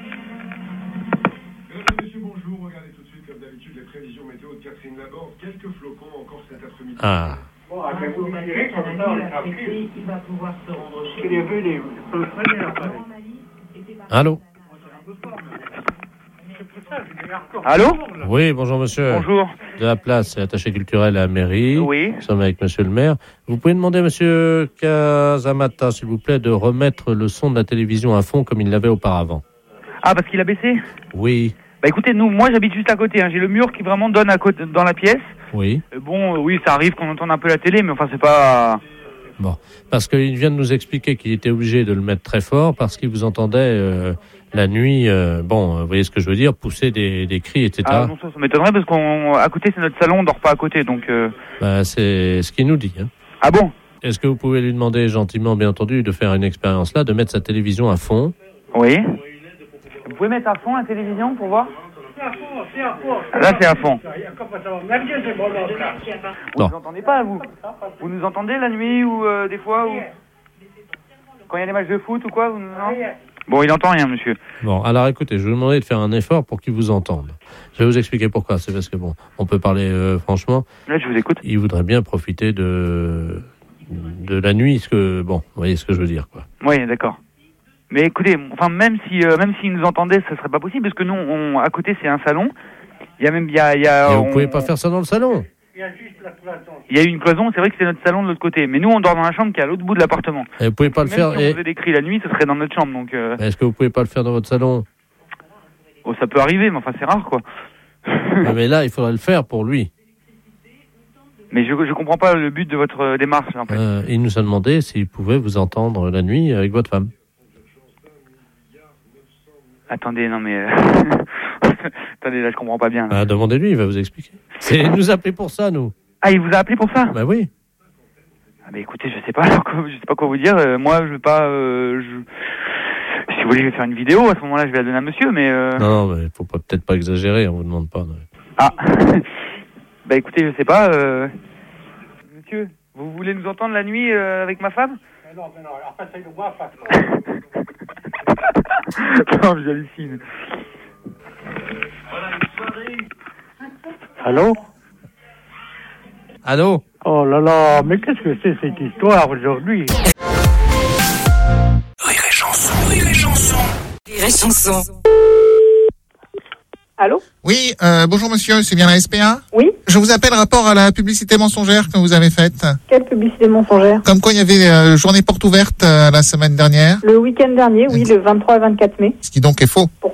Monsieur, bonjour. Regardez tout de suite, comme d'habitude, les prévisions météo de Catherine Laborde. Quelques flocons encore cet après-midi. Ah. Bon, ah, ben, vous me direz, comme ça, on est tranquille. Il va pouvoir se rendre chez lui. Allô? Allô? Oui, bonjour, monsieur. Bonjour. De la place, c'est attaché culturel à la mairie. Oui. Nous sommes avec monsieur le maire. Vous pouvez demander à monsieur Kazamata, s'il vous plaît, de remettre le son de la télévision à fond comme il l'avait auparavant. Ah, parce qu'il a baissé? Oui. Bah écoutez, nous, moi j'habite juste à côté, hein. J'ai le mur qui vraiment donne à côté, dans la pièce. Oui. Euh, bon, euh, oui, ça arrive qu'on entende un peu la télé, mais enfin c'est pas... Bon, parce qu'il vient de nous expliquer qu'il était obligé de le mettre très fort parce qu'il vous entendait euh, la nuit, euh, bon, vous voyez ce que je veux dire, pousser des, des cris, et cetera. Ah non, ça, ça m'étonnerait parce qu'à côté c'est notre salon, on dort pas à côté, donc... Euh... Bah, c'est ce qu'il nous dit. Hein. Ah bon? Est-ce que vous pouvez lui demander gentiment, bien entendu, de faire une expérience là, de mettre sa télévision à fond? Oui. Vous pouvez mettre à fond la télévision pour voir? C'est à fond, c'est à fond. Là c'est à fond. Vous non. nous entendez pas, vous? Vous nous entendez la nuit ou euh, des fois ou... Quand il y a des matchs de foot ou quoi vous... Non. Bon, il entend rien, monsieur. Bon, alors écoutez, je vais vous demander de faire un effort pour qu'il vous entende. Je vais vous expliquer pourquoi. C'est parce que, bon, on peut parler euh, franchement. Là, je vous écoute. Il voudrait bien profiter de, de la nuit, ce que, bon, vous voyez ce que je veux dire, quoi. Oui, d'accord. Mais écoutez, enfin, même si, euh, même s'il nous entendait, ça serait pas possible, parce que nous, on, à côté, c'est un salon. Il y a même, il y a, il y a. Et on, vous pouvez pas faire ça dans le salon. Il y a juste la cloison. Il y a une cloison, c'est vrai que c'est notre salon de l'autre côté. Mais nous, on dort dans la chambre qui est à l'autre bout de l'appartement. Et vous pouvez pas donc, le même faire. Si et... on faisait des cris la nuit, ce serait dans notre chambre, donc. Euh... Est-ce que vous pouvez pas le faire dans votre salon? Oh, ça peut arriver, mais enfin, c'est rare, quoi. Mais là, il faudrait le faire pour lui. Mais je je comprends pas le but de votre euh, démarche, en fait. Euh, il nous a demandé s'il pouvait vous entendre la nuit avec votre femme. Attendez, non mais... Euh... Attendez, là, je comprends pas bien. Ah, demandez-lui, il va vous expliquer. C'est il nous a appelé pour ça, nous. Ah, il vous a appelé pour ça? Bah oui. Ah, bah écoutez, je sais pas, je sais pas quoi vous dire. Euh, moi, je vais pas... Euh, je... Si vous voulez, je vais faire une vidéo. À ce moment-là, je vais la donner à monsieur, mais... Euh... Non, non, mais faut pas, peut-être pas exagérer, on vous demande pas. Non. Ah. Bah écoutez, je sais pas. Euh... Monsieur, vous voulez nous entendre la nuit euh, avec ma femme? Mais non, mais non, alors passez-le moi, face. Non, j'hallucine. Allô? Allô? Oh là là, mais qu'est-ce que c'est cette histoire aujourd'hui? Rire et chanson, rire et chanson. Rire et chanson. Allô? Oui, euh, bonjour monsieur, c'est bien la S P A? Oui. Je vous appelle rapport à la publicité mensongère que vous avez faite. Quelle publicité mensongère? Comme quoi il y avait euh, journée porte ouverte euh, la semaine dernière. Le week-end dernier, oui, le vingt-trois et vingt-quatre mai. Ce qui donc est faux. Pourquoi?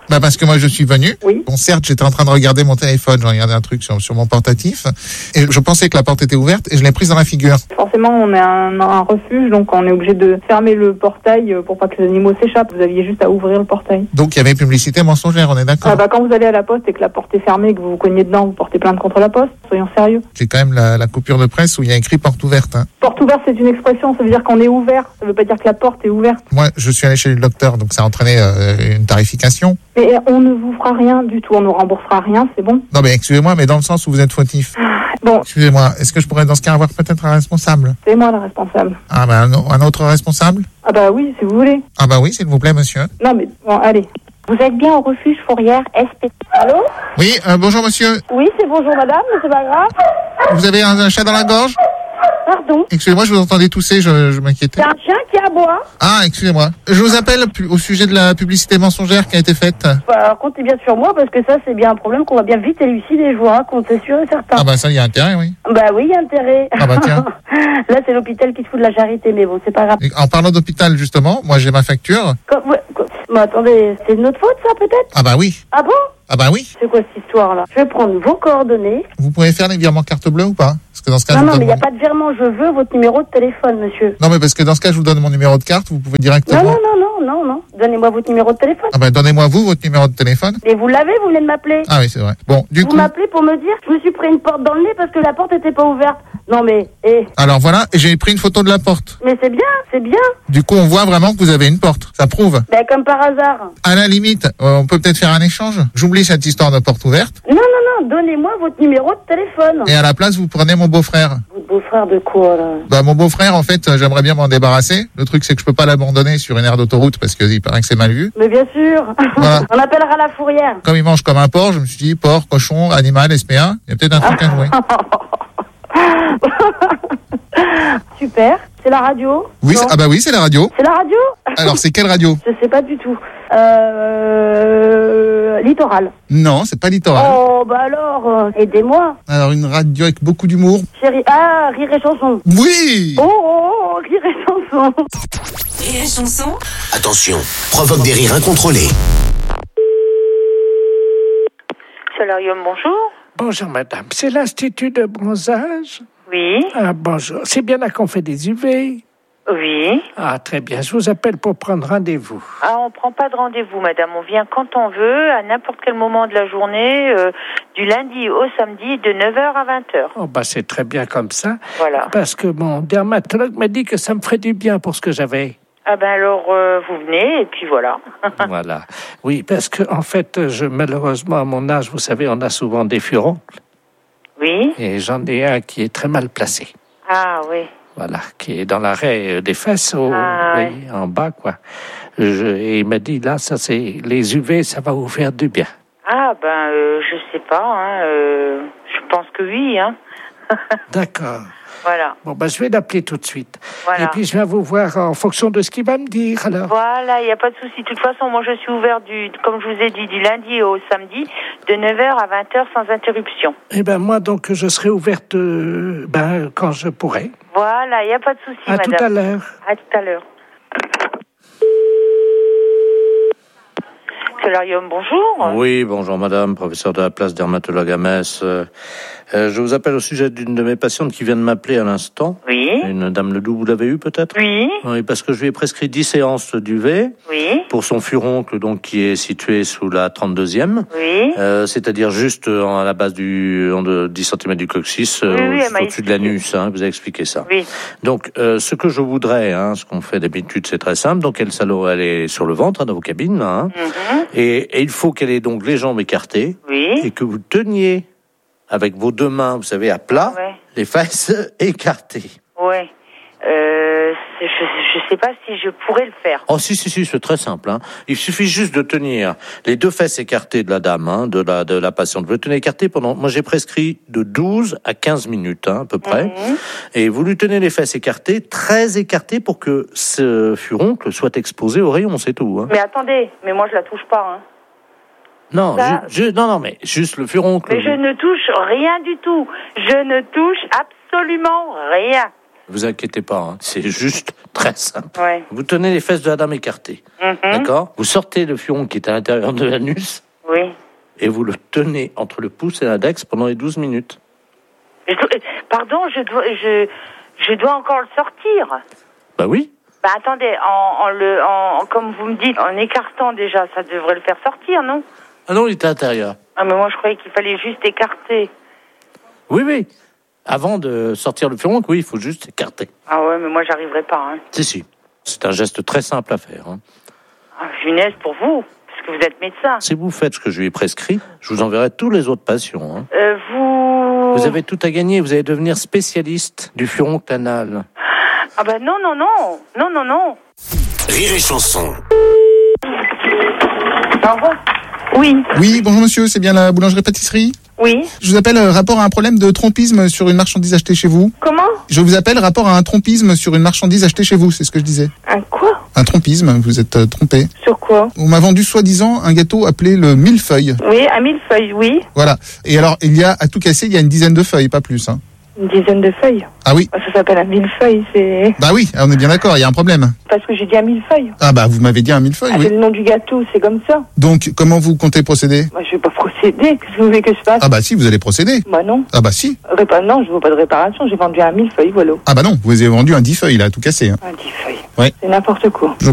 Bah parce que moi je suis venu. Oui. Bon, certes, j'étais en train de regarder mon téléphone, j'en regardais un truc sur, sur mon portatif, et je pensais que la porte était ouverte, et je l'ai prise dans la figure. Forcément, on est un, un refuge, donc on est obligé de fermer le portail pour pas que les animaux s'échappent. Vous aviez juste à ouvrir le portail. Donc il y avait publicité mensongère, on est d'accord? Ah bah quand vous allez à la poste et que la porte est fermée et que vous vous cognez dedans, vous portez plainte contre la poste. Soyons sérieux. J'ai quand même la, la coupure de presse où il y a écrit porte ouverte. Hein. Porte ouverte, c'est une expression, ça veut dire qu'on est ouvert. Ça veut pas dire que la porte est ouverte. Moi, je suis allé chez le docteur, donc ça a entraîné euh, une tarification. Mais on ne vous fera rien du tout, on ne remboursera rien, c'est bon? Non mais excusez-moi, mais dans le sens où vous êtes fautif. Bon. Excusez-moi, est-ce que je pourrais dans ce cas avoir peut-être un responsable? C'est moi le responsable. Ah bah un, un autre responsable? Ah bah oui, si vous voulez. Ah bah oui, s'il vous plaît, monsieur. Non mais bon, allez. Vous êtes bien au refuge Fourrière S P. Allô? Oui, euh, bonjour monsieur. Oui, c'est bonjour madame, mais c'est pas grave. Vous avez un, un chat dans la gorge? Pardon? Excusez-moi, je vous entendais tousser, je, je m'inquiétais. C'est un chien qui aboie. Ah, excusez-moi. Je vous appelle pu- au sujet de la publicité mensongère qui a été faite. Bah, alors comptez bien sur moi parce que ça c'est bien un problème qu'on va bien vite élucider, je vous raconte, c'est sûr et certain. Ah bah ça, il y a intérêt, oui. Bah oui, il y a intérêt. Ah bah tiens. Là c'est l'hôpital qui se fout de la charité, mais bon, c'est pas grave. Et en parlant d'hôpital, justement, moi j'ai ma facture. Comme- ouais, quoi- Mais attendez, c'est de notre faute ça peut-être? Ah bah oui. Ah bon? Ah bah oui. C'est quoi cette histoire là? Je vais prendre vos coordonnées. Vous pouvez faire les virements carte bleue ou pas? Parce que dans ce cas, Non, je vous non, mais donne il n'y a mon- pas de virement, je veux votre numéro de téléphone, monsieur. Non, mais parce que dans ce cas, je vous donne mon numéro de carte, vous pouvez Non, directement. non, non, non, non, non. Donnez-moi votre numéro de téléphone. Ah bah donnez-moi vous votre numéro de téléphone. Et vous l'avez, vous venez de m'appeler. Ah oui, c'est vrai. Bon, du Vous coup. m'appelez pour me dire que je me suis pris une porte dans le nez parce que la porte était pas ouverte. Non mais, eh, Alors voilà, et j'ai pris une photo de la porte. mais c'est bien, c'est bien. Du coup, on voit vraiment que vous avez une porte. Ça prouve. Ben comme par hasard. À la limite, euh, on peut peut-être faire un échange. J'oublie cette histoire de porte ouverte. Non, non, non, donnez-moi votre numéro de téléphone. Et à la place, vous prenez mon beau-frère. Votre beau-frère de quoi là? Bah, mon beau-frère, en fait, euh, j'aimerais bien m'en débarrasser. Le truc, c'est que je peux pas l'abandonner sur une aire d'autoroute parce qu'il paraît que c'est mal vu. Mais bien sûr. Voilà. On appellera la fourrière. Comme il mange comme un porc, je me suis dit, porc, cochon, animal, S P A, il y a peut-être un truc à jouer. Super. C'est la radio? Oui, Non. c'est- ah bah oui, c'est la radio. C'est la radio? Alors, c'est quelle radio? Je sais pas du tout. Euh... Littoral. Non, c'est pas littoral. Oh, bah alors, euh, aidez-moi. Alors, une radio avec beaucoup d'humour. Chérie. Ah, rire et chanson. Oui! Oh, oh, oh, rire et chanson. Rire et chanson. Attention, provoque des rires incontrôlés. Solarium, bonjour. Bonjour madame, c'est l'Institut de bronzage? Oui. Ah bonjour, c'est bien là qu'on fait des U V? Oui. Ah très bien, je vous appelle pour prendre rendez-vous. Ah, on prend pas de rendez-vous, madame. On vient quand on veut, à n'importe quel moment de la journée, euh, du lundi au samedi, de neuf heures à vingt heures. Oh bah c'est très bien comme ça. Voilà. Parce que mon dermatologue m'a dit que ça me ferait du bien pour ce que j'avais. Ah ben alors, euh, vous venez, et puis voilà. Voilà. Oui, parce que en fait, je malheureusement à mon âge, vous savez, on a souvent des furoncles. Oui. Et j'en ai un qui est très mal placé. Ah oui. Voilà, qui est dans l'arrêt des fesses, au, Ah, oui, en bas, quoi. Je, et il m'a dit, là, ça c'est les U V, ça va vous faire du bien. Ah ben, euh, je sais pas, hein, euh, je pense que oui, hein. D'accord. Voilà. Bon, ben, je vais l'appeler tout de suite. Voilà. Et puis, je viens vous voir en fonction de ce qu'il va me dire, alors. Voilà, il n'y a pas de souci. De toute façon, moi, je suis ouvert, du, comme je vous ai dit, du lundi au samedi, de neuf heures à vingt heures sans interruption. Eh ben, moi, donc, je serai ouverte, euh, ben, quand je pourrai. Voilà, il n'y a pas de souci, À madame. tout à l'heure. À tout à l'heure. Solarium, bonjour. Oui, bonjour madame, professeur de la place dermatologue à Metz. Euh, euh, je vous appelle au sujet d'une de mes patientes qui vient de m'appeler à l'instant. Oui. Une dame Ledoux, vous l'avez eu peut-être? Oui. Oui, parce que je lui ai prescrit dix séances d'U V. Oui. Pour son furoncle, donc, qui est situé sous la trente-deuxième. Oui. Euh, c'est-à-dire juste euh, à la base du, en de dix centimètres du coccyx, euh, Oui, oui, elle m'a au-dessus de l'anus, hein, vous avez expliqué ça. Oui. Donc, euh, ce que je voudrais, hein, ce qu'on fait d'habitude, c'est très simple. Donc, elle, s'allo- elle est sur le ventre, hein, dans vos cabines, là, hein. Mhm. et, et il faut qu'elle ait donc les jambes écartées. Oui. Et que vous teniez avec vos deux mains, vous savez, à plat, Ouais. les fesses écartées. Ouais. Euh, c'est- je, je sais pas si je pourrais le faire. Oh si si si, c'est très simple. Hein. Il suffit juste de tenir les deux fesses écartées de la dame, hein, de la de la patiente. Vous le tenez écarté pendant. Moi j'ai prescrit de douze à quinze minutes, hein, à peu près. Mhm. Et vous lui tenez les fesses écartées, très écartées, pour que ce furoncle soit exposé au rayon, c'est tout. Hein. Mais attendez, mais moi je la touche pas, hein. Non, Ça- ju- ju- non non, mais juste le furoncle. Mais je ne touche rien du tout. Je ne touche absolument rien. Vous inquiétez pas, hein. C'est juste très simple. Ouais. Vous tenez les fesses de la dame écartées. Mhm. D'accord? Vous sortez le furon qui est à l'intérieur de l'anus. Oui. Et vous le tenez entre le pouce et l'index pendant les douze minutes. Je dois- euh, Pardon, je dois, je, je dois encore le sortir. Bah oui. Bah attendez, en, en le, en, comme vous me dites, en écartant déjà, ça devrait le faire sortir, non? Ah non, il était à l'intérieur. Ah mais moi je croyais qu'il fallait juste écarter. Oui, oui. Avant de sortir le furon, oui, il faut juste écarter. Ah ouais, mais moi j'arriverai pas. Hein. Si, si. C'est un geste très simple à faire. Hein. Ah, funeste pour vous, parce que vous êtes médecin. Si vous faites ce que je lui ai prescrit, je vous enverrai tous les autres patients. Hein. Euh, vous... Vous avez tout à gagner. Vous allez devenir spécialiste du furon canal. Ah bah non, non, non. Non, non, non. Rire et Chanson. Au revoir. Oui. Oui, bonjour monsieur, c'est bien la boulangerie-pâtisserie? Oui. Je vous appelle euh, rapport à un problème de trompisme sur une marchandise achetée chez vous. Comment? Je vous appelle rapport à un trompisme sur une marchandise achetée chez vous, c'est ce que je disais. Un quoi? Un trompisme, vous êtes euh, trompé. Sur quoi? On m'a vendu soi-disant un gâteau appelé le millefeuille. Oui, un millefeuille, oui. Voilà. Et alors, il y a, à tout casser, il y a une dizaine de feuilles, pas plus. Hein. Une dizaine de feuilles. Ah oui? Ça s'appelle un millefeuille, c'est... Bah oui, on est bien d'accord, il y a un problème. Parce que j'ai dit un millefeuille. Ah bah, vous m'avez dit un millefeuille, Ah, oui. c'est le nom du gâteau, c'est comme ça. Donc, comment vous comptez procéder? Bah, je vais pas procéder. Qu'est-ce que vous voulez que je fasse? Ah bah si, vous allez procéder. Bah non. Ah bah si. Répa... Non, je veux pas de réparation, j'ai vendu un millefeuille, voilà. Ah bah non, vous avez vendu un dix feuilles, là, à tout casser. Hein. Un millefeuille. Ouais. C'est n'importe quoi. Je